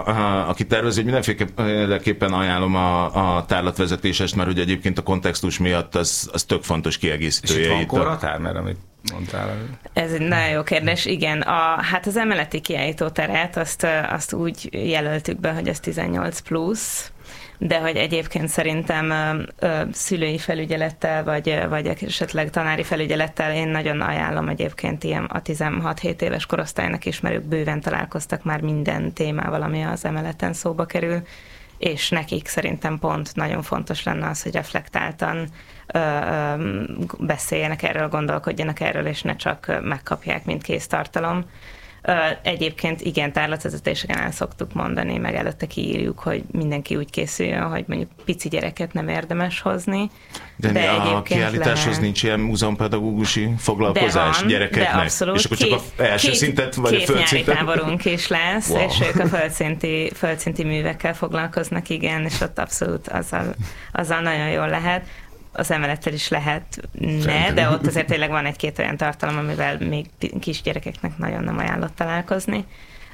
Speaker 3: aki tervezi, hogy mindenféleképpen ajánlom a, a tárlatvezetésest, mert hogy egyébként a kontextus miatt az, az tök fontos kiegészítője.
Speaker 2: És itt van korhatár, mert amit mondtál.
Speaker 5: Ez egy nagyon jó kérdés, igen. A, hát az emeleti kiállítóteret azt, azt úgy jelöltük be, hogy az tizennyolc plusz, de hogy egyébként szerintem ö, ö, szülői felügyelettel, vagy, vagy esetleg tanári felügyelettel én nagyon ajánlom egyébként ilyen a tizenhat-hét éves korosztálynak is, mert ők bőven találkoztak már minden témával, ami az emeleten szóba kerül, és nekik szerintem pont nagyon fontos lenne az, hogy reflektáltan ö, ö, beszéljenek erről, gondolkodjanak erről, és ne csak megkapják, mint kéztartalom. Egyébként igen, tárlatvezetéseken el szoktuk mondani, meg előtte kiírjuk, hogy mindenki úgy készüljön, hogy mondjuk pici gyereket nem érdemes hozni.
Speaker 3: De, de a kiállításhoz lehet... nincs ilyen múzeumpedagógusi foglalkozás
Speaker 5: van,
Speaker 3: gyerekeknek?
Speaker 5: Abszolút,
Speaker 3: és akkor csak a első két, szintet, vagy
Speaker 5: két
Speaker 3: a földszintet?
Speaker 5: Két nyári táborunk is lesz, wow. És ők a földszinti, földszinti művekkel foglalkoznak, igen, és ott abszolút azzal, azzal nagyon jól lehet. Az emelettel is lehetne, de ott azért tényleg van egy-két olyan tartalom, amivel még kisgyerekeknek nagyon nem ajánlott találkozni.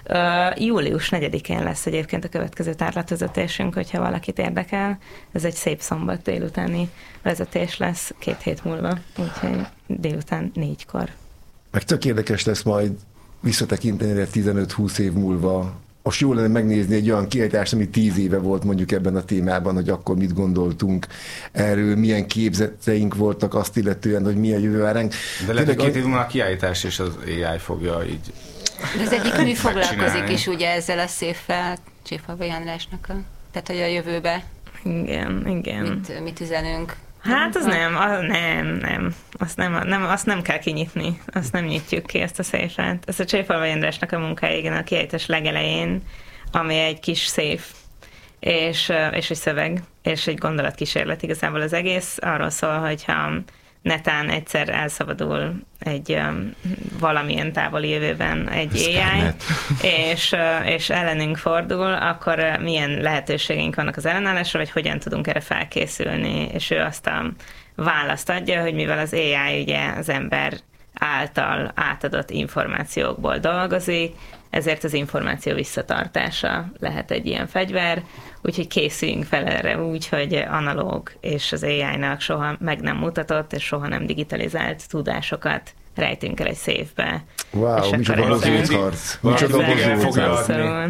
Speaker 5: Uh, július negyedikén lesz egyébként a következő tárlatvezetésünk, hogyha valakit érdekel. Ez egy szép szombat délutáni vezetés lesz két hét múlva, úgyhogy délután négykor.
Speaker 1: Meg tök érdekes lesz majd visszatekinteni tizenöt-húsz év múlva. Most jó lenne megnézni egy olyan kiállítást, ami tíz éve volt mondjuk ebben a témában, hogy akkor mit gondoltunk erről, milyen képzeteink voltak azt illetően, hogy milyen jövő vár ránk.
Speaker 2: De lehet, hogy két év múlva a kiállítás és az á i fogja így
Speaker 7: de az egyik mű foglalkozik is ugye ezzel a széffel, Cséfalvai Andrásnak a, tehát hogy a jövőbe.
Speaker 5: Igen, igen.
Speaker 7: Mit, mit üzenünk?
Speaker 5: Hát az nem, az nem, nem. Azt nem, nem. Azt nem kell kinyitni. Azt nem nyitjuk ki, ezt a széfet. Ez a Cséfalvai Andrásnak a munkája, igen, a kiállítás legelején, ami egy kis széf, és, és egy szöveg, és egy gondolatkísérlet igazából az egész. Arról szól, hogyha netán egyszer elszabadul egy um, valamilyen távoli jövőben egy á i, és, uh, és ellenünk fordul, akkor uh, milyen lehetőségeink vannak az ellenállásra, vagy hogyan tudunk erre felkészülni, és ő azt a választ adja, hogy mivel az á i ugye az ember által átadott információkból dolgozik, ezért az információ visszatartása lehet egy ilyen fegyver, úgyhogy készüljünk fel erre úgy, hogy analóg és az á i-nak soha meg nem mutatott és soha nem digitalizált tudásokat rejtünk el egy széfbe.
Speaker 1: Wow, micsoda bozótharc. Micsoda bozótharc.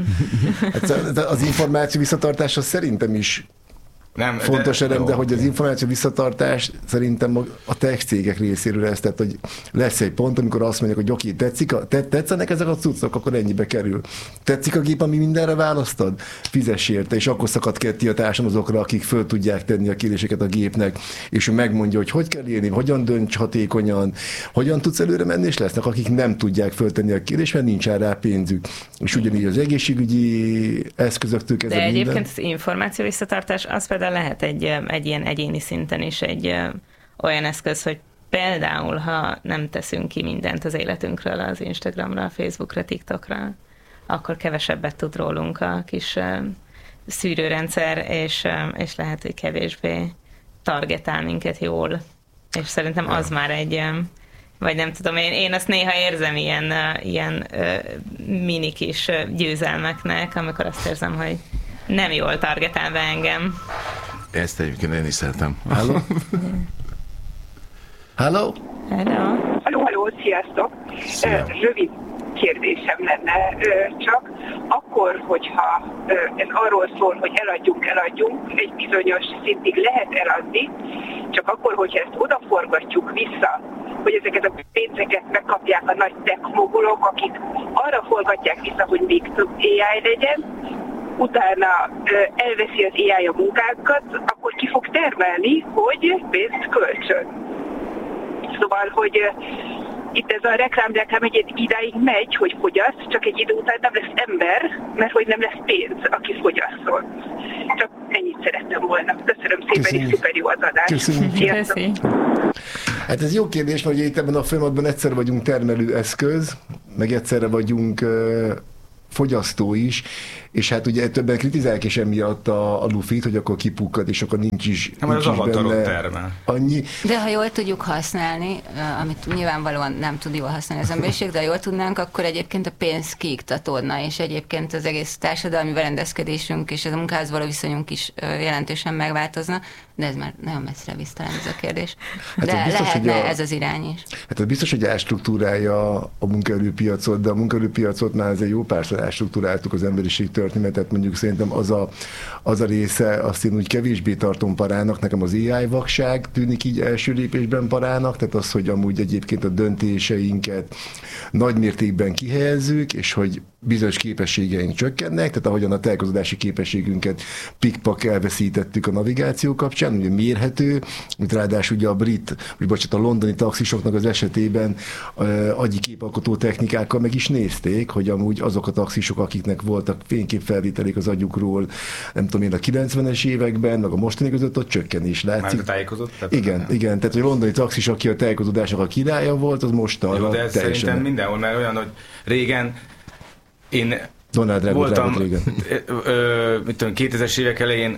Speaker 1: Az információ visszatartása szerintem is nem, fontos de, elem, de hogy az információ visszatartás szerintem a tech cégek részéről lesz, tehát hogy lesz egy pont, amikor azt mondják, hogy oké, tetszik a, tetszenek ezek a cuccok, akkor ennyibe kerül. Tetszik a gép, ami mindenre választad? Fizess érte, és akkor szakad ketté a társadalom azokra, akik föl tudják tenni a kérdéseket a gépnek, és ő megmondja, hogy hogy kell élni, hogyan dönts hatékonyan, hogyan tudsz előre menni, és lesznek, akik nem tudják föltenni a kérdést, mert nincs rá pénzük. És ugyanígy az egészségügyi eszközöktől kezdve
Speaker 5: de
Speaker 1: minden.
Speaker 5: egyébként az információ visszatartás az például lehet egy, egy ilyen egyéni szinten is egy ö, olyan eszköz, hogy például, ha nem teszünk ki mindent az életünkről az Instagramra, Facebookra, TikTokra, akkor kevesebbet tud rólunk a kis ö, szűrőrendszer, és, ö, és lehet, hogy kevésbé targetál minket jól. És szerintem az ja. már egy, ö, vagy nem tudom, én, én azt néha érzem ilyen, ö, ilyen ö, mini kis ö, győzelmeknek, amikor azt érzem, hogy nem jól targetál be engem.
Speaker 3: Ezt egyébként én is szeretem.
Speaker 1: Halló? Halló?
Speaker 5: Halló?
Speaker 8: Halló, halló, sziasztok! Szia. Rövid kérdésem lenne csak. Akkor, hogyha ez arról szól, hogy eladjunk, eladjunk, egy bizonyos szintig lehet eladni, csak akkor, hogyha ezt odaforgatjuk vissza hogy ezeket a pénzeket megkapják a nagy tech mogulok, akik arra forgatják vissza, hogy még több á i legyen, utána elveszi az á i a munkánkat, akkor ki fog termelni, hogy pénzt költsön. Szóval, hogy itt ez a reklám-reklám egy idáig megy, hogy fogyaszt, csak egy idő után nem lesz ember, mert hogy nem lesz pénz, aki fogyasztol. Csak ennyit szerettem volna. Köszönöm szépen, Köszönjük. És szuper jó az adás.
Speaker 1: Köszönjük. Hát ez jó kérdés, mert ugye itt ebben a folyamatban egyszer vagyunk termelő eszköz, meg egyszerre vagyunk uh, fogyasztó is, és hát ugye többen kritizálják is emiatt a, a lufit, hogy akkor kipukkad, és akkor nincs is,
Speaker 2: nem,
Speaker 1: nincs
Speaker 2: az
Speaker 1: is benne
Speaker 2: termel.
Speaker 1: Annyi.
Speaker 7: De ha jól tudjuk használni, amit nyilvánvalóan nem tud jól használni az emberiség, de ha jól tudnánk, akkor egyébként a pénz kiiktatódna, és egyébként az egész társadalmi berendezkedésünk és a munkához való viszonyunk is jelentősen megváltozna, de ez már nagyon messzire visz talán ez a kérdés. Hát de biztos, lehetne a, ez az irány is.
Speaker 1: Hát ez biztos, hogy elstruktúrálja a munkaerőpiacot, de a munkaerőpiacot már ezzel jó párszor elstruktúráltuk az emberiség történetet, mondjuk szerintem az a, az a része, azt én úgy kevésbé tartom parának, nekem az á i vakság tűnik így első lépésben parának, tehát az, hogy amúgy egyébként a döntéseinket nagy mértékben kihelyezzük, és hogy bizonyos képességeink csökkennek, tehát ahogyan a telkozódási képességünket pikpak elveszítettük a navigáció kapcsán, ugye mérhető, mint ráadásul ugye a brit, vagy bocsánat, a londoni taxisoknak az esetében uh, agyi képalkotó technikákkal meg is nézték, hogy amúgy azok a taxisok, akiknek voltak fényképfelvételék az agyukról, nem tudom én, a kilencvenes években, meg a mostani között ott csökkenés látszik.
Speaker 2: Már tájékozott? Tehát
Speaker 1: igen, nem. igen, tehát hogy a londoni taxis, aki a tájékozódásnak a királya volt, az most arra
Speaker 2: de ez
Speaker 1: teljesen...
Speaker 2: szerintem mindenhol, mert olyan, hogy régen én
Speaker 1: Donald Reagan
Speaker 2: voltam,
Speaker 1: régen.
Speaker 2: Ö, ö, mit tudom, kétezres évek elején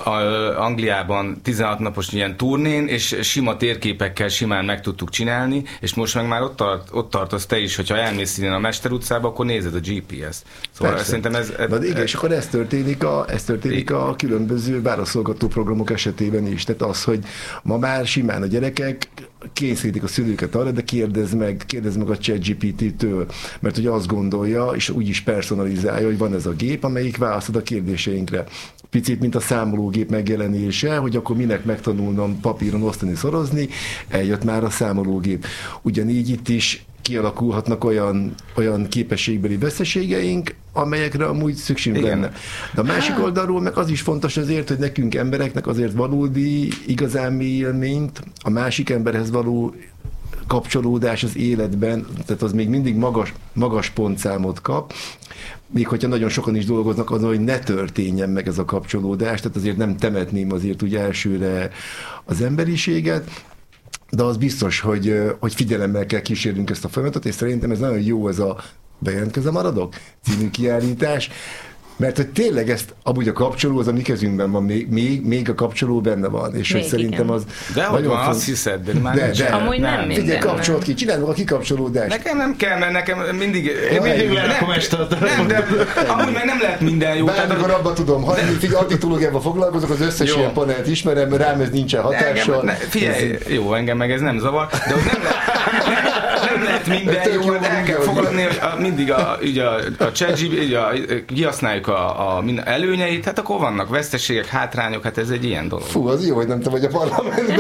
Speaker 2: Angliában tizenhat napos ilyen turnén, és sima térképekkel simán meg tudtuk csinálni, és most meg már ott, tart, ott tartasz te is, hogyha elmész innen a Mester utcába, akkor nézed a gé pé es-t. Szóval
Speaker 1: Persze.
Speaker 2: szerintem ez... ez
Speaker 1: Na, igen, és akkor ez történik a, ez történik a különböző válaszolgató programok esetében is. Tehát az, hogy ma már simán a gyerekek kényszerítik a szülőket arra, de kérdezz meg, kérdezz meg a ChatGPT-től, mert ugye azt gondolja, és úgy is personalizálja, hogy van ez a gép, amelyik válaszol a kérdéseinkre. Picit, mint a számológép megjelenése, hogy akkor minek megtanulnom papíron osztani, szorozni, eljött már a számológép. Ugyanígy itt is kialakulhatnak olyan, olyan képességbeli veszteségeink, amelyekre amúgy szükségünk lenne. De a másik oldalról meg az is fontos azért, hogy nekünk embereknek azért valódi, igazán mély élményt, a másik emberhez való kapcsolódás az életben, tehát az még mindig magas, magas pontszámot kap, még hogyha nagyon sokan is dolgoznak azon, hogy ne történjen meg ez a kapcsolódás, tehát azért nem temetném azért úgy elsőre az emberiséget, de az biztos, hogy, hogy figyelemmel kell kísérnünk ezt a folyamatot, és szerintem ez nagyon jó, ez a Bejelentkezem maradok című kiállítás, mert hogy tényleg ezt, amúgy a kapcsoló, az a mi kezünkben van, még, még, még a kapcsoló benne van, és még hogy szerintem az...
Speaker 2: De hogy van, font... azt hiszed, de már
Speaker 1: de, de,
Speaker 5: amúgy nem, nem minden.
Speaker 1: Figyelj, kapcsolat ki, csináld meg a kikapcsolódást.
Speaker 2: Nekem nem kell, mert nekem mindig...
Speaker 3: Én mindig lerakom este.
Speaker 2: Nem, de amúgy meg nem lehet minden jó.
Speaker 1: Bármikor tehát, abba tudom hagyni, figyelj, addiktológiával foglalkozok, az összes jó. Ilyen panelt ismerem, mert rám ez nincsen hatással.
Speaker 2: Engem, ne, figyelj, ez... jó, engem meg ez nem zavar, de hogy nem lehet... Nem lehet minden jó, de el kell fogadni, hogy a, mindig a, ugye a, a ChatGPT, kihasználjuk a, a előnyeit, hát akkor vannak veszteségek, hátrányok, hát ez egy ilyen dolog.
Speaker 1: Fú, az jó, hogy nem te vagy a parlamentben.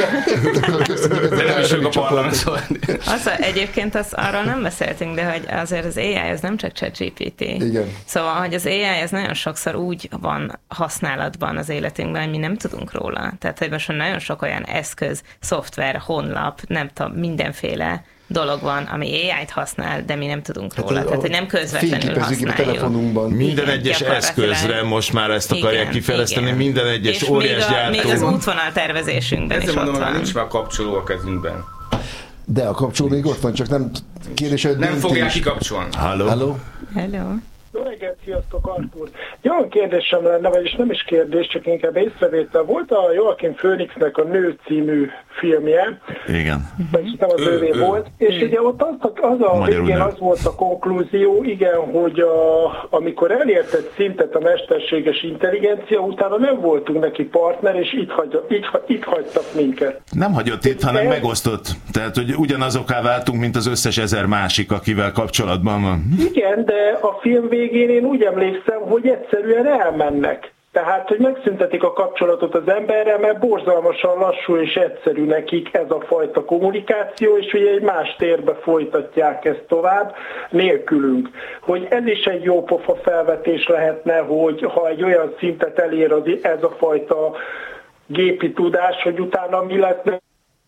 Speaker 2: De nem is ők a parlament, szóval.
Speaker 5: Az, egyébként az, arról nem beszéltünk, de hogy azért az á i az nem csak ChatGPT.
Speaker 1: Igen.
Speaker 5: Szóval, hogy az á i az nagyon sokszor úgy van használatban az életünkben, hogy mi nem tudunk róla. Tehát, hogy most nagyon sok olyan eszköz, szoftver, honlap, nem tudom, mindenféle dolog van, ami á i-t használ, de mi nem tudunk róla. Hát tehát, hogy nem közvetlenül használjuk.
Speaker 1: A telefonunkban.
Speaker 3: Minden igen, egyes eszközre most már ezt akarják igen, kifejleszteni, igen. Minden egyes óriás gyártó.
Speaker 5: És még az útvonal tervezésünkben
Speaker 2: ezzel
Speaker 5: is
Speaker 2: mondom,
Speaker 5: ott van.
Speaker 2: Nincs már kapcsoló a kezünkben.
Speaker 1: De a kapcsoló még ott van, csak nem kérdés, hogy
Speaker 2: nem fogják kikapcsolni.
Speaker 3: Halló.
Speaker 1: Halló.
Speaker 5: Hello.
Speaker 9: Jó reggelt, sziasztok, Artur! Egy olyan kérdésem lenne, vagyis nem is kérdés, csak inkább észrevétel. Volt a Joaquin Phoenixnek a Nő című filmje.
Speaker 3: Igen.
Speaker 9: Vagyis nem az ővé volt. És ugye ott az, az a végén az volt a konklúzió, igen, hogy a, amikor elért egy szintet a mesterséges intelligencia, utána nem voltunk neki partner, és itt, hagy, itt, itt hagytak minket.
Speaker 3: Nem hagyott itt, hanem megosztott. Tehát, hogy ugyanazokká váltunk, mint az összes ezer másik, akivel kapcsolatban van.
Speaker 9: Igen, de a film végén én úgy emlékszem, hogy egyszerűen elmennek. Tehát, hogy megszüntetik a kapcsolatot az emberrel, mert borzalmasan lassú és egyszerű nekik ez a fajta kommunikáció, és ugye egy más térbe folytatják ezt tovább, nélkülünk. Hogy ez is egy jó pofa felvetés lehetne, hogy ha egy olyan szintet elér az, ez a fajta gépi tudás, hogy utána mi lehetne.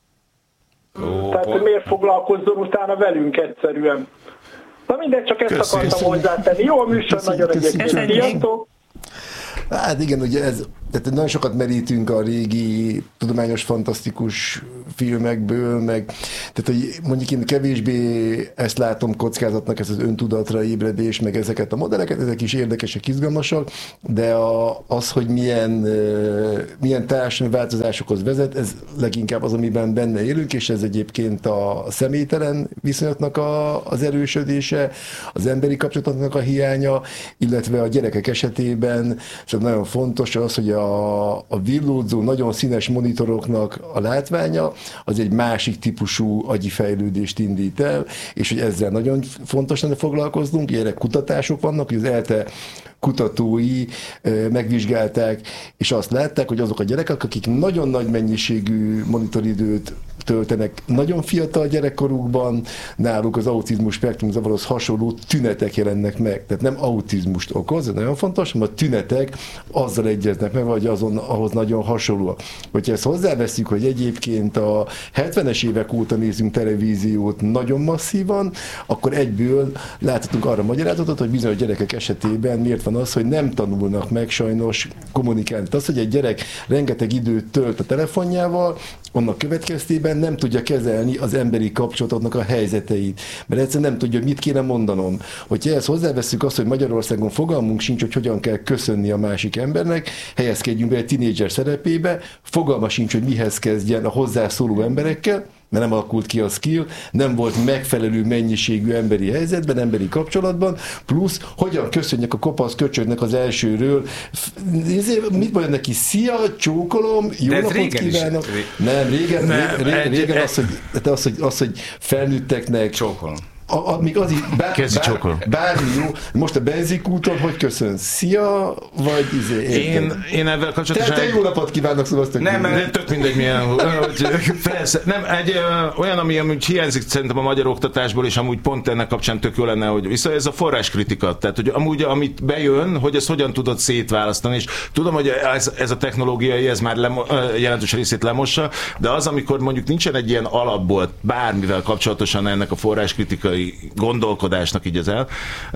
Speaker 9: Ó, Tehát, hogy miért foglalkozzon utána velünk egyszerűen. Na mindegy, csak ezt Köszönjük. akartam hozzátenni. Jó a műsor, nagyon egyébként. Sziasztok!
Speaker 1: Hát igen, ugye ez, tehát nagyon sokat merítünk a régi tudományos, fantasztikus filmekből, meg tehát, hogy mondjuk én kevésbé ezt látom kockázatnak, ezt az öntudatra ébredés, meg ezeket a modelleket, ezek is érdekesek, izgalmasak, de a, az, hogy milyen, milyen társadalmi változásokhoz vezet, ez leginkább az, amiben benne élünk, és ez egyébként a személytelen viszonyatnak a, az erősödése, az emberi kapcsolatnak a hiánya, illetve a gyerekek esetében, és nagyon fontos az, hogy a, a villódzó, nagyon színes monitoroknak a látványa, az egy másik típusú agyi fejlődést indít el, és hogy ezzel nagyon fontos lenne foglalkoznunk, erre kutatások vannak, hogy az ELTE kutatói megvizsgálták, és azt látták, hogy azok a gyerekek, akik nagyon nagy mennyiségű monitoridőt töltenek nagyon fiatal gyerekkorukban, náluk az autizmus spektrum zavarhoz hasonló tünetek jelennek meg. Tehát nem autizmust okoz, ez nagyon fontos, hanem a tünetek azzal egyeznek meg, vagy azon, ahhoz nagyon hasonlóak. Hogyha ezt hozzáveszünk, hogy egyébként a hetvenes évek óta nézünk televíziót nagyon masszívan, akkor egyből láthatunk arra magyarázatot, hogy bizonyos gyerekek esetében miért van az, hogy nem tanulnak meg sajnos kommunikálni. Az, hogy egy gyerek rengeteg időt tölt a telefonjával, annak következtében nem tudja kezelni az emberi kapcsolatoknak a helyzeteit, mert egyszerűen nem tudja, mit kéne mondanom. Hogyha ezt hozzáveszünk azt, hogy Magyarországon fogalmunk sincs, hogy hogyan kell köszönni a másik embernek, helyezkedjünk be egy tinédzser szerepébe, fogalma sincs, hogy mihez kezdjen a hozzászóló emberekkel, mert nem alakult ki a skill, nem volt megfelelő mennyiségű emberi helyzetben, emberi kapcsolatban, plusz hogyan köszönjek a kopasz köcsögnek az elsőről, mit mondja neki, szia, csókolom, jó napot kívánok. Nem, régen, nem, régen, régen az, hogy, az, hogy, az, hogy felnőtteknek
Speaker 2: csókolom.
Speaker 1: A, a, még az így, bár, bár, bármi jó. Most a benzinkúton hogy köszön? Szia, vagy izé,
Speaker 3: én, én ezzel kapcsolatosan...
Speaker 1: Te, te jó napot kívánok, szóval azt
Speaker 3: nem, nem, tök mindegy milyen... Felsz, nem, egy ö, olyan, ami amúgy hiányzik szerintem a magyar oktatásból, és amúgy pont ennek kapcsán tök jó lenne, hogy vissza ez a forráskritika. Tehát, hogy amúgy amit bejön, hogy ezt hogyan tudod szétválasztani, és tudom, hogy ez, ez a technológiai, ez már lemo, jelentős részét lemossa, de az, amikor mondjuk nincsen egy ilyen alapból bármivel kapcsolatosan ennek a forráskritikai gondolkodásnak így az el,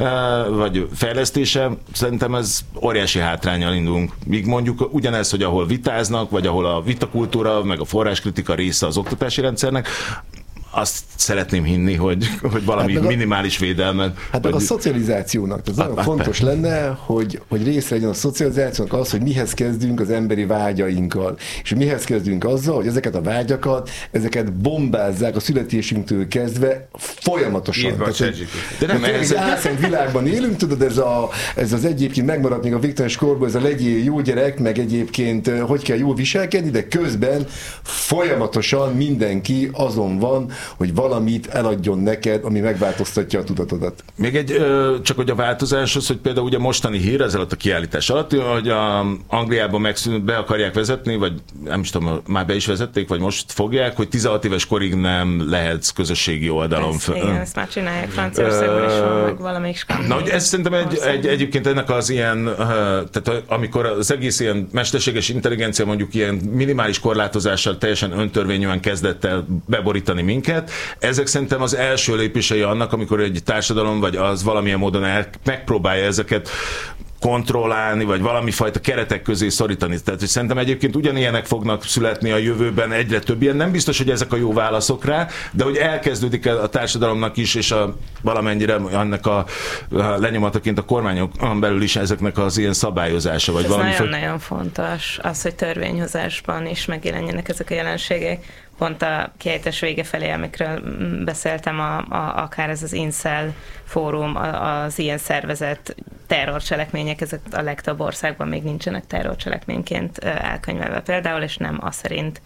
Speaker 3: vagy fejlesztése, szerintem ez óriási hátránnyal indulunk. Míg mondjuk ugyanez, hogy ahol vitáznak, vagy ahol a vitakultúra, meg a forráskritika része az oktatási rendszernek, azt szeretném hinni, hogy, hogy valami hát a, minimális védelmet.
Speaker 1: Hát meg a szocializációnak. Ez nagyon fontos lenne, hogy, hogy része legyen a szocializációnak az, hogy mihez kezdünk az emberi vágyainkkal. És mihez kezdünk azzal, hogy ezeket a vágyakat, ezeket bombázzák a születésünktől kezdve folyamatosan. Tehát, de nem, ez egy álszent világban élünk, tudod, ez, a, ez az egyébként megmaradt még a viktoriánus korból, ez a legyél jó gyerek, meg egyébként hogy kell jól viselkedni, de közben folyamatosan mindenki azon van, hogy valamit eladjon neked, ami megváltoztatja a tudatodat.
Speaker 3: Még egy, ö, csak hogy a változáshoz, hogy például ugye mostani hír ez alatt a kiállítás alatt, hogy a Angliában megszűn, be akarják vezetni, vagy nem is tudom, már be is vezették, vagy most fogják, hogy tizenhat éves korig nem lehetsz közösségi oldalon.
Speaker 5: Ezt, igen, ezt már csinálják Franciaországban is, van, meg valamelyik skandál.
Speaker 3: Na, hogy ez szerintem egy, egy, egyébként ennek az ilyen, tehát amikor az egész ilyen mesterséges intelligencia mondjuk ilyen minimális korlátozással teljesen öntörvényűen kezdett el beborítani minket, ezek szerintem az első lépései annak, amikor egy társadalom vagy az valamilyen módon el, megpróbálja ezeket kontrollálni, vagy valami fajta keretek közé szorítani. Tehát, hogy szerintem egyébként ugyanilyenek fognak születni a jövőben egyre több ilyen. Nem biztos, hogy ezek a jó válaszok rá, de hogy elkezdődik a társadalomnak is, és a, valamennyire annak a, a lenyomataként a kormányokon belül is ezeknek az ilyen szabályozása. Vagy
Speaker 5: ez
Speaker 3: valami
Speaker 5: nagyon-nagyon fo- fontos, az, hogy törvényhozásban is megjelenjenek ezek a jelenségek. Pont a kiejtés vége felé, amikről beszéltem, a, a, akár ez az Incel fórum, az ilyen szervezett terrorcselekmények, ezek a legtöbb országban még nincsenek terrorcselekményként elkönyvelve például, és nem az szerint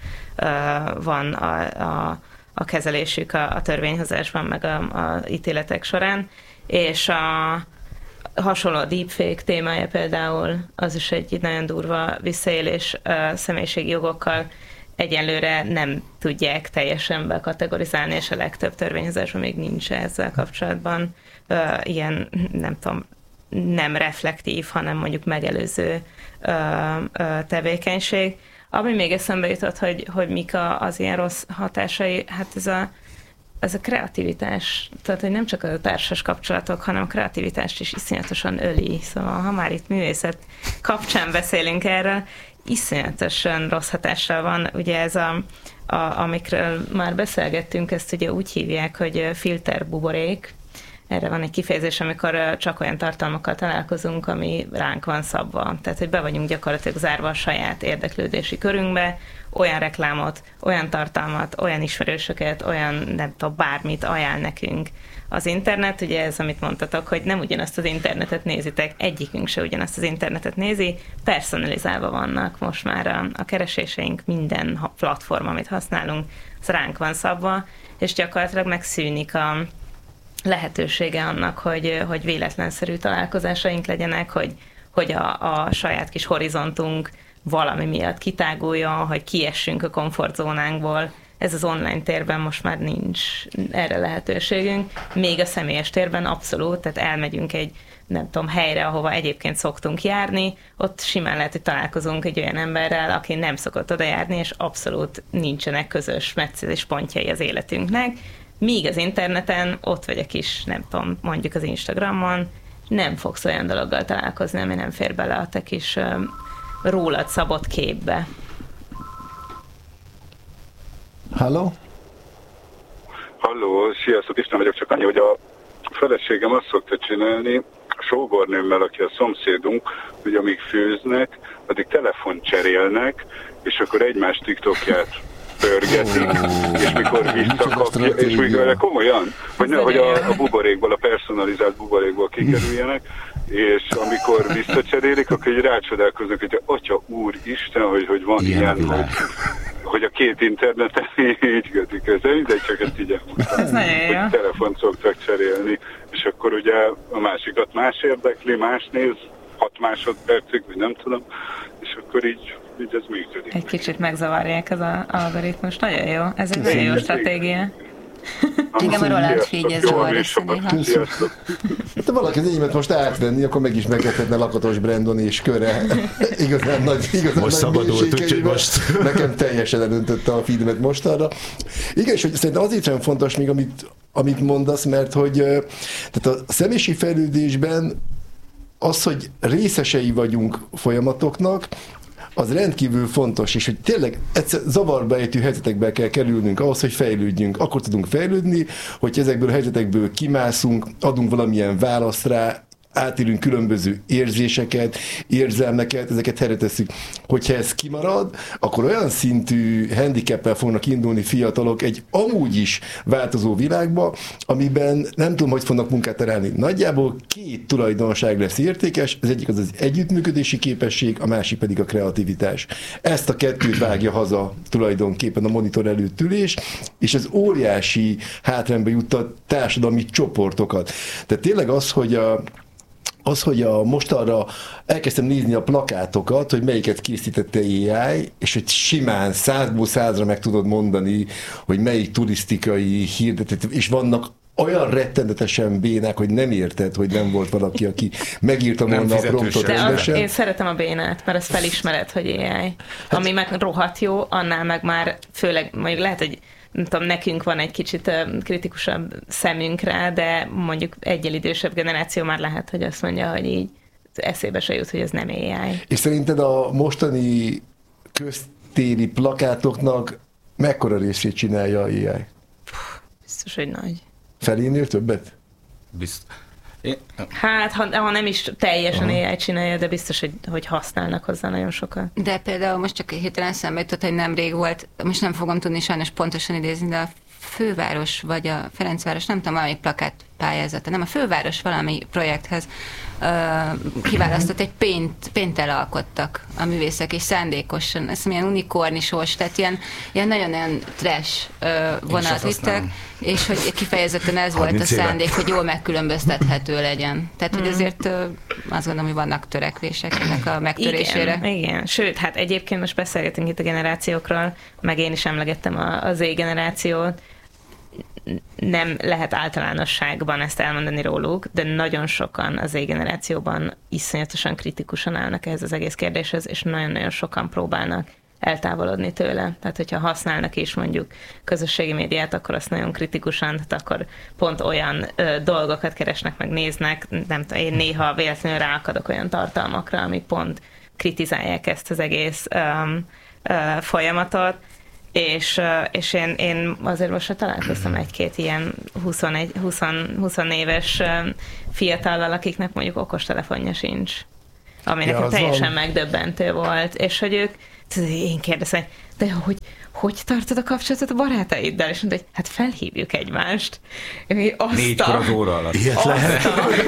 Speaker 5: van a, a, a kezelésük a, a törvényhozásban, meg a, a ítéletek során. És a Hasonló a deepfake témája például, az is egy nagyon durva visszaélés uh, személyiségi jogokkal. Egyelőre nem tudják teljesen bekategorizálni, és a legtöbb törvényhozásban még nincs ezzel kapcsolatban uh, ilyen, nem tudom, nem reflektív, hanem mondjuk megelőző uh, uh, tevékenység. Ami még eszembe jutott, hogy, hogy mik a, az ilyen rossz hatásai, hát ez a, ez a kreativitás, tehát hogy nem csak a társas kapcsolatok, hanem a kreativitást is iszonyatosan öli. Szóval ha már itt művészet kapcsán beszélünk erről, iszonyatosan rossz hatással van. Ugye ez a, a, amikről már beszélgettünk, ezt ugye úgy hívják, hogy filterbuborék. Erre van egy kifejezés, amikor csak olyan tartalmakkal találkozunk, ami ránk van szabva. Tehát, hogy be vagyunk gyakorlatilag zárva a saját érdeklődési körünkbe, olyan reklámot, olyan tartalmat, olyan ismerősöket, olyan nem tudom, bármit ajánl nekünk az internet. Ugye ez, amit mondtatok, hogy nem ugyanazt az internetet nézitek, egyikünk se ugyanazt az internetet nézi, personalizálva vannak most már a, a kereséseink, minden platform, amit használunk, az ránk van szabva, és gyakorlatilag megszűnik a lehetősége annak, hogy, hogy véletlenszerű találkozásaink legyenek, hogy, hogy a, a saját kis horizontunk valami miatt kitáguljon, hogy kiessünk a komfortzónánkból. Ez az online térben most már nincs erre lehetőségünk. Még a személyes térben abszolút, tehát elmegyünk egy, nem tudom, helyre, ahova egyébként szoktunk járni, ott simán lehet, hogy találkozunk egy olyan emberrel, aki nem szokott oda járni, és abszolút nincsenek közös meccélés pontjai az életünknek. Míg az interneten, ott vagy a kis, nem tudom, mondjuk az Instagramon, nem fogsz olyan dologgal találkozni, ami nem fér bele a te kis uh, rólad szabott képbe.
Speaker 1: Halló?
Speaker 4: Halló, sziasztok, Isten vagyok, csak annyi, hogy a feleségem azt szokta csinálni, a sógornőmmel, aki a szomszédunk, hogy amíg főznek, addig telefont cserélnek, és akkor egymás TikTokját pörgetik, oh, és mikor visszakapja, és mikor komolyan, hogy, ne, hogy a, a buborékból, a personalizált buborékból kikerüljenek, és amikor visszacserélik, akkor így rácsodálkoznak, hogy atya úr Isten, hogy, hogy van ilyen, ilyen hogy, hogy a két interneten így kötik össze, mindegy, csak ezt így elmondtam, hogy telefont szoktak cserélni, és akkor ugye a másikat más érdekli, más néz, hat másodpercig, vagy nem tudom, és akkor így így ez működik.
Speaker 5: Egy kicsit megzavarják az algoritmus. Nagyon jó. Ez egy nagyon jó stratégia.
Speaker 7: Igen, a Roland figyelj, zavar össze néha.
Speaker 1: Ha valaki az enyémet most átvenni, akkor megismerkedhetne Lakatos Brandon és köre. Igazán nagy, igazán
Speaker 3: most
Speaker 1: nagy
Speaker 3: szabadult, úgyhogy most.
Speaker 1: Nekem teljesen elöntötte a feedemet mostanra. Igen, és hogy szerintem azért sem fontos még, amit, amit mondasz, mert hogy tehát a személyiségi fejlődésben az, hogy részesei vagyunk folyamatoknak, az rendkívül fontos, és hogy tényleg egyszer zavarba ejtő helyzetekbe kell kerülnünk ahhoz, hogy fejlődjünk. Akkor tudunk fejlődni, hogy ezekből a helyzetekből kimászunk, adunk valamilyen választ rá, átírunk különböző érzéseket, érzelmeket, ezeket helyre tesszük. Hogyha ez kimarad, akkor olyan szintű handicappel fognak indulni fiatalok egy amúgy is változó világba, amiben nem tudom, hogy fognak munkát terelni. Nagyjából két tulajdonság lesz értékes, az egyik az az együttműködési képesség, a másik pedig a kreativitás. Ezt a kettőt vágja haza tulajdonképpen a monitor előtt ülés, és ez óriási hátrányba jut a társadalmi csoportokat. Tehát tényleg az, hogy a Az, hogy a, most arra elkezdtem nézni a plakátokat, hogy melyiket készítette á i, és hogy simán százból százra meg tudod mondani, hogy melyik turisztikai hirdetet, és vannak olyan rettenetesen bénák, hogy nem érted, hogy nem volt valaki, aki megírta volna a promptot rendesen.
Speaker 5: Én szeretem a bénát, mert ezt felismered, hogy á i. Hát, ami meg rohadt jó, annál meg már főleg, mondjuk lehet, hogy nem tudom, nekünk van egy kicsit kritikusabb szemünk rá, de mondjuk egyel idősebb generáció már lehet, hogy azt mondja, hogy így eszébe se jut, hogy ez nem á i.
Speaker 1: És szerinted a mostani köztéri plakátoknak mekkora részét csinálja a á i?
Speaker 5: Biztos, hogy nagy.
Speaker 1: Felénél többet?
Speaker 2: Biztos.
Speaker 5: Én... Hát, ha, ha nem is teljesen Aha. á i csinálja, de biztos, hogy, hogy használnak hozzá nagyon sokat.
Speaker 7: De például most csak hirtelen szembe jutott, hogy nemrég volt, most nem fogom tudni sajnos pontosan idézni, de a főváros, vagy a Ferencváros, nem tudom, valamelyik plakát pályázata, nem a főváros valami projekthez uh, kiválasztott egy pént, pénttel alkottak a művészek, és szándékosan, ezt milyen unikornisós, tehát ilyen, ilyen nagyon-nagyon trash uh, vonalat vittek, és hogy kifejezetten ez volt a szándék, éve. Hogy jól megkülönböztethető legyen. Tehát, hogy azért uh, azt gondolom, hogy vannak törekvések ennek a megtörésére.
Speaker 5: Igen, igen. Sőt, hát egyébként most beszélgetünk itt a generációkról, meg én is emlegettem a, a Z-generációt, nem lehet általánosságban ezt elmondani róluk, de nagyon sokan az Z-generációban iszonyatosan kritikusan állnak ehhez az egész kérdéshez, és nagyon-nagyon sokan próbálnak eltávolodni tőle. Tehát, hogyha használnak is mondjuk közösségi médiát, akkor azt nagyon kritikusan, tehát akkor pont olyan ö, dolgokat keresnek, meg néznek, nem tudom, én néha véletlenül ráakadok olyan tartalmakra, amik pont kritizálják ezt az egész ö, ö, folyamatot, és, és én, én azért most találkoztam egy-két ilyen huszonegy, húsz, húsz éves fiatallal, akiknek mondjuk okostelefonja sincs, ami nekem ja, teljesen van. Megdöbbentő volt, és hogy ők, én kérdezem, de hogy, hogy tartod a kapcsolatot a barátaiddal? És mondta, hogy hát felhívjuk egymást.
Speaker 2: Négykor az óra alatt.
Speaker 3: Ilyet lehet.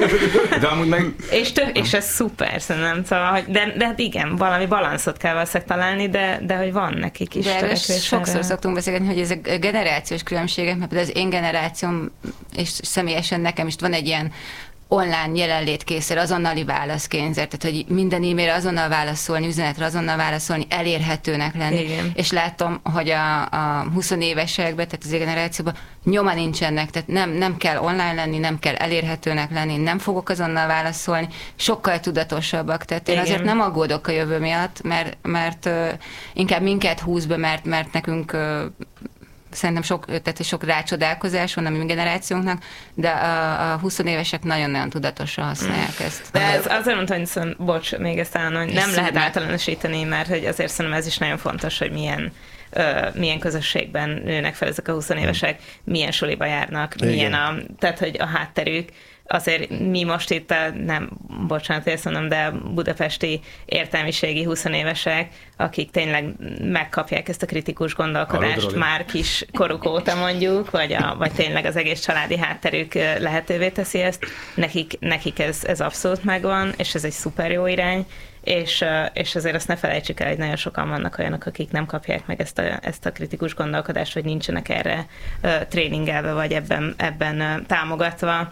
Speaker 2: De amúgy meg...
Speaker 5: És, tő, és ez szuper, szerintem. Szóval, hogy de, de hát igen, valami balanszot kell valószínűleg találni, de, de hogy van nekik is.
Speaker 7: De sokszor szoktunk beszélgetni, hogy ezek generációs különbségek, mert az én generációm, és személyesen nekem is van egy ilyen online jelenlétkényszer, azonnali válaszkényszer, tehát hogy minden e-mailre azonnal válaszolni, üzenetre azonnal válaszolni, elérhetőnek lenni. Igen. És látom, hogy a, a húsz évesekben, tehát az generációban nyoma nincsenek, tehát nem, nem kell online lenni, nem kell elérhetőnek lenni, nem fogok azonnal válaszolni, sokkal tudatosabbak. Tehát én Igen. azért nem aggódok a jövő miatt, mert, mert uh, inkább minket húz be, mert, mert nekünk uh, szerintem sok, tehát sok rácsodálkozás van a mi generációnknak, de a, a húsz évesek nagyon-nagyon tudatosan használják ezt.
Speaker 5: De ez azért mondtam, hogy szóval, bocs, még ezt állom, hogy nem lehet általánosítani, mert hogy azért szerintem ez is nagyon fontos, hogy milyen Uh, milyen közösségben nőnek fel ezek a húsz évesek, milyen suliba járnak, Igen. milyen a, tehát hogy a hátterük. Azért mi most itt, a, nem, bocsánat, ezt mondom, de a budapesti értelmiségi húsz évesek, akik tényleg megkapják ezt a kritikus gondolkodást a már kis koruk óta mondjuk, vagy, a, vagy tényleg az egész családi hátterük lehetővé teszi ezt, nekik, nekik ez, ez abszolút megvan, és ez egy szuper jó irány, és, és azért azt ne felejtsük el, hogy nagyon sokan vannak olyanok, akik nem kapják meg ezt a, ezt a kritikus gondolkodást, vagy nincsenek erre uh, tréningelve, vagy ebben, ebben uh, támogatva.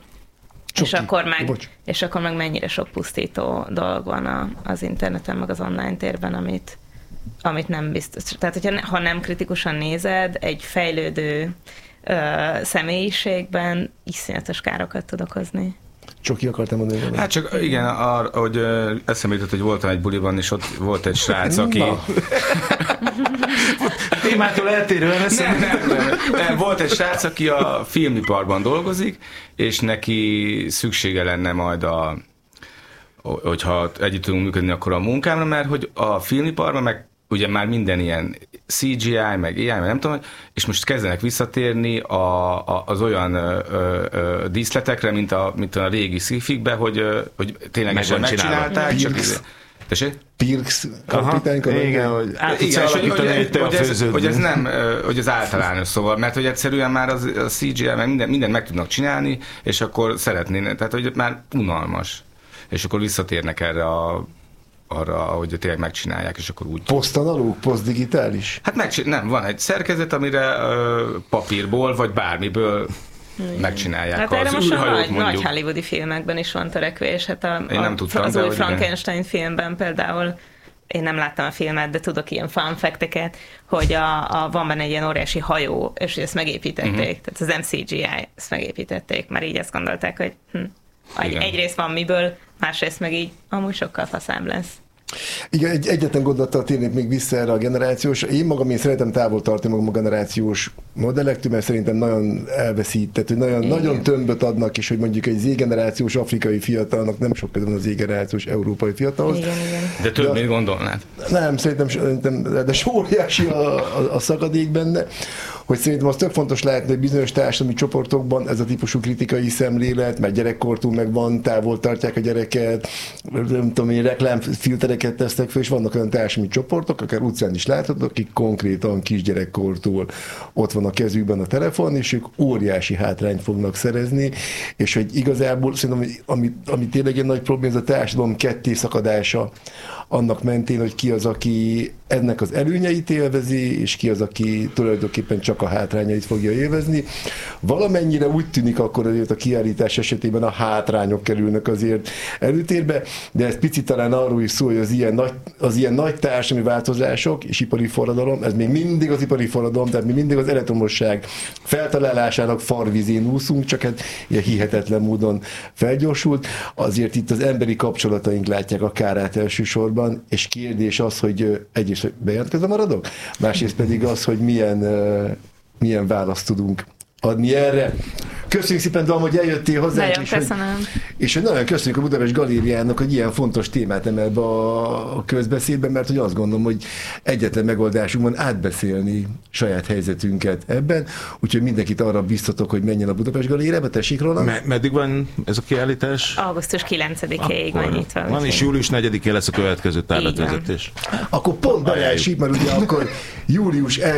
Speaker 5: És akkor, meg, és akkor meg mennyire sok pusztító dolog van a, az interneten, meg az online térben, amit, amit nem biztos. Tehát, hogyha, ha nem kritikusan nézed, egy fejlődő ö, személyiségben iszonyatos károkat tud okozni.
Speaker 1: Csoki akartam mondani.
Speaker 2: Hát csak igen, ar, hogy eszembe jutott, hogy voltam egy buliban, és ott volt egy srác, aki...
Speaker 3: Témától eltérően
Speaker 2: nem, nem, nem, nem. Volt egy srác, aki a filmiparban dolgozik, és neki szüksége lenne majd a... hogyha együtt tudunk működni, akkor a munkámra, mert hogy a filmiparban meg ugye már minden ilyen cé gé í, meg á i, meg nem tudom, és most kezdenek visszatérni a, a, az olyan ö, ö, díszletekre, mint a, mint a régi sci-fikbe, hogy, hogy ténylegesen megcsinálták. Csak Tessék?
Speaker 1: Pirx kapitányka?
Speaker 3: Igen, hogy
Speaker 2: igen, hogy, hogy, hogy, ez, hogy ez nem, hogy ez általános szóval, mert hogy egyszerűen már az, a cé gé í, meg minden, mindent meg tudnak csinálni, és akkor szeretnének, tehát hogy már unalmas. És akkor visszatérnek erre a arra, hogy tényleg megcsinálják, és akkor úgy...
Speaker 1: Posztanalóg, posztdigitális?
Speaker 2: Hát megcsin- nem, van egy szerkezet, amire ö, papírból, vagy bármiből Igen. megcsinálják
Speaker 5: hát
Speaker 2: az
Speaker 5: most
Speaker 2: űrhajót,
Speaker 5: nagy,
Speaker 2: mondjuk.
Speaker 5: nagy hollywoodi filmekben is van törekvés. Hát a,
Speaker 2: én nem tudtam,
Speaker 5: az új Frankenstein
Speaker 2: igen.
Speaker 5: filmben például, én nem láttam a filmet, de tudok ilyen fun fact-eket, hogy a, a, van benne egy ilyen óriási hajó, és ezt megépítették. Uh-huh. Tehát az nem cé gé í, ezt megépítették, mert így azt gondolták, hogy hm, egy, egyrészt van miből, másrészt meg így amúgy sokkal faszább lesz.
Speaker 1: Igen, egy, egyetlen gondolattal térnék még vissza erre a generációs. Én magam, én szeretem távol tartani magam a generációs modellektől, mert szerintem nagyon elveszített, hogy nagyon, nagyon tömböt adnak, és hogy mondjuk egy Z-generációs afrikai fiatalnak nem sok köze van az Z-generációs európai fiatalhoz.
Speaker 5: Igen, igen.
Speaker 2: De több, de, mint gondolnád?
Speaker 1: Nem, szerintem, szerintem de óriási a, a, a szakadék benne, hogy szerintem az tök fontos lehetne, hogy bizonyos társadalmi csoportokban ez a típusú kritikai szemlélet, mert gyerekkortól megvan, távol tartják a gyereket, nem tudom én, reklámfiltereket tesznek fel, és vannak olyan társadalmi csoportok, akár utcán is látható, akik konkrétan kisgyerekkortól ott van a kezükben a telefon, és ők óriási hátrányt fognak szerezni, és hogy igazából szerintem, ami, ami tényleg egy nagy probléma, ez a társadalom ketté szakadása annak mentén, hogy ki az, aki ennek az előnyeit élvezi, és ki az, aki tulajdonképpen csak a hátrányait fogja élvezni. Valamennyire úgy tűnik akkor azért a kiállítás esetében a hátrányok kerülnek azért előtérbe, de ez picit talán arról is szól, hogy az ilyen nagy, az ilyen nagy társadalmi változások és ipari forradalom, ez még mindig az ipari forradalom, tehát még mindig az elektromosság feltalálásának farvizén úszunk, csak hát ilyen hihetetlen módon felgyorsult. Azért itt az emberi kapcsolataink látják a kárát elsősorban, és kérdés az, hogy egyrészt, hogy bejelentkezem maradok, másrészt pedig az, hogy milyen, milyen választ tudunk adni erre. Köszönjük szépen, Dalma, hogy eljöttél hozzánk.
Speaker 5: Nagyon
Speaker 1: és
Speaker 5: köszönöm.
Speaker 1: Hogy, és hogy nagyon köszönjük a Budapest Galériának, hogy ilyen fontos témát emel be a, a közbeszédben, mert hogy azt gondolom, hogy egyetlen megoldásunk van átbeszélni saját helyzetünket ebben, úgyhogy mindenkit arra biztatok, hogy menjen a Budapest Galériába. Tessék, Roland.
Speaker 3: Me- meddig van ez a kiállítás?
Speaker 5: augusztus kilencedikéig van nyitva.
Speaker 3: Van, és július negyedikén lesz a következő tárlatvezetés.
Speaker 1: Akkor pont belássuk, mert ugye akkor július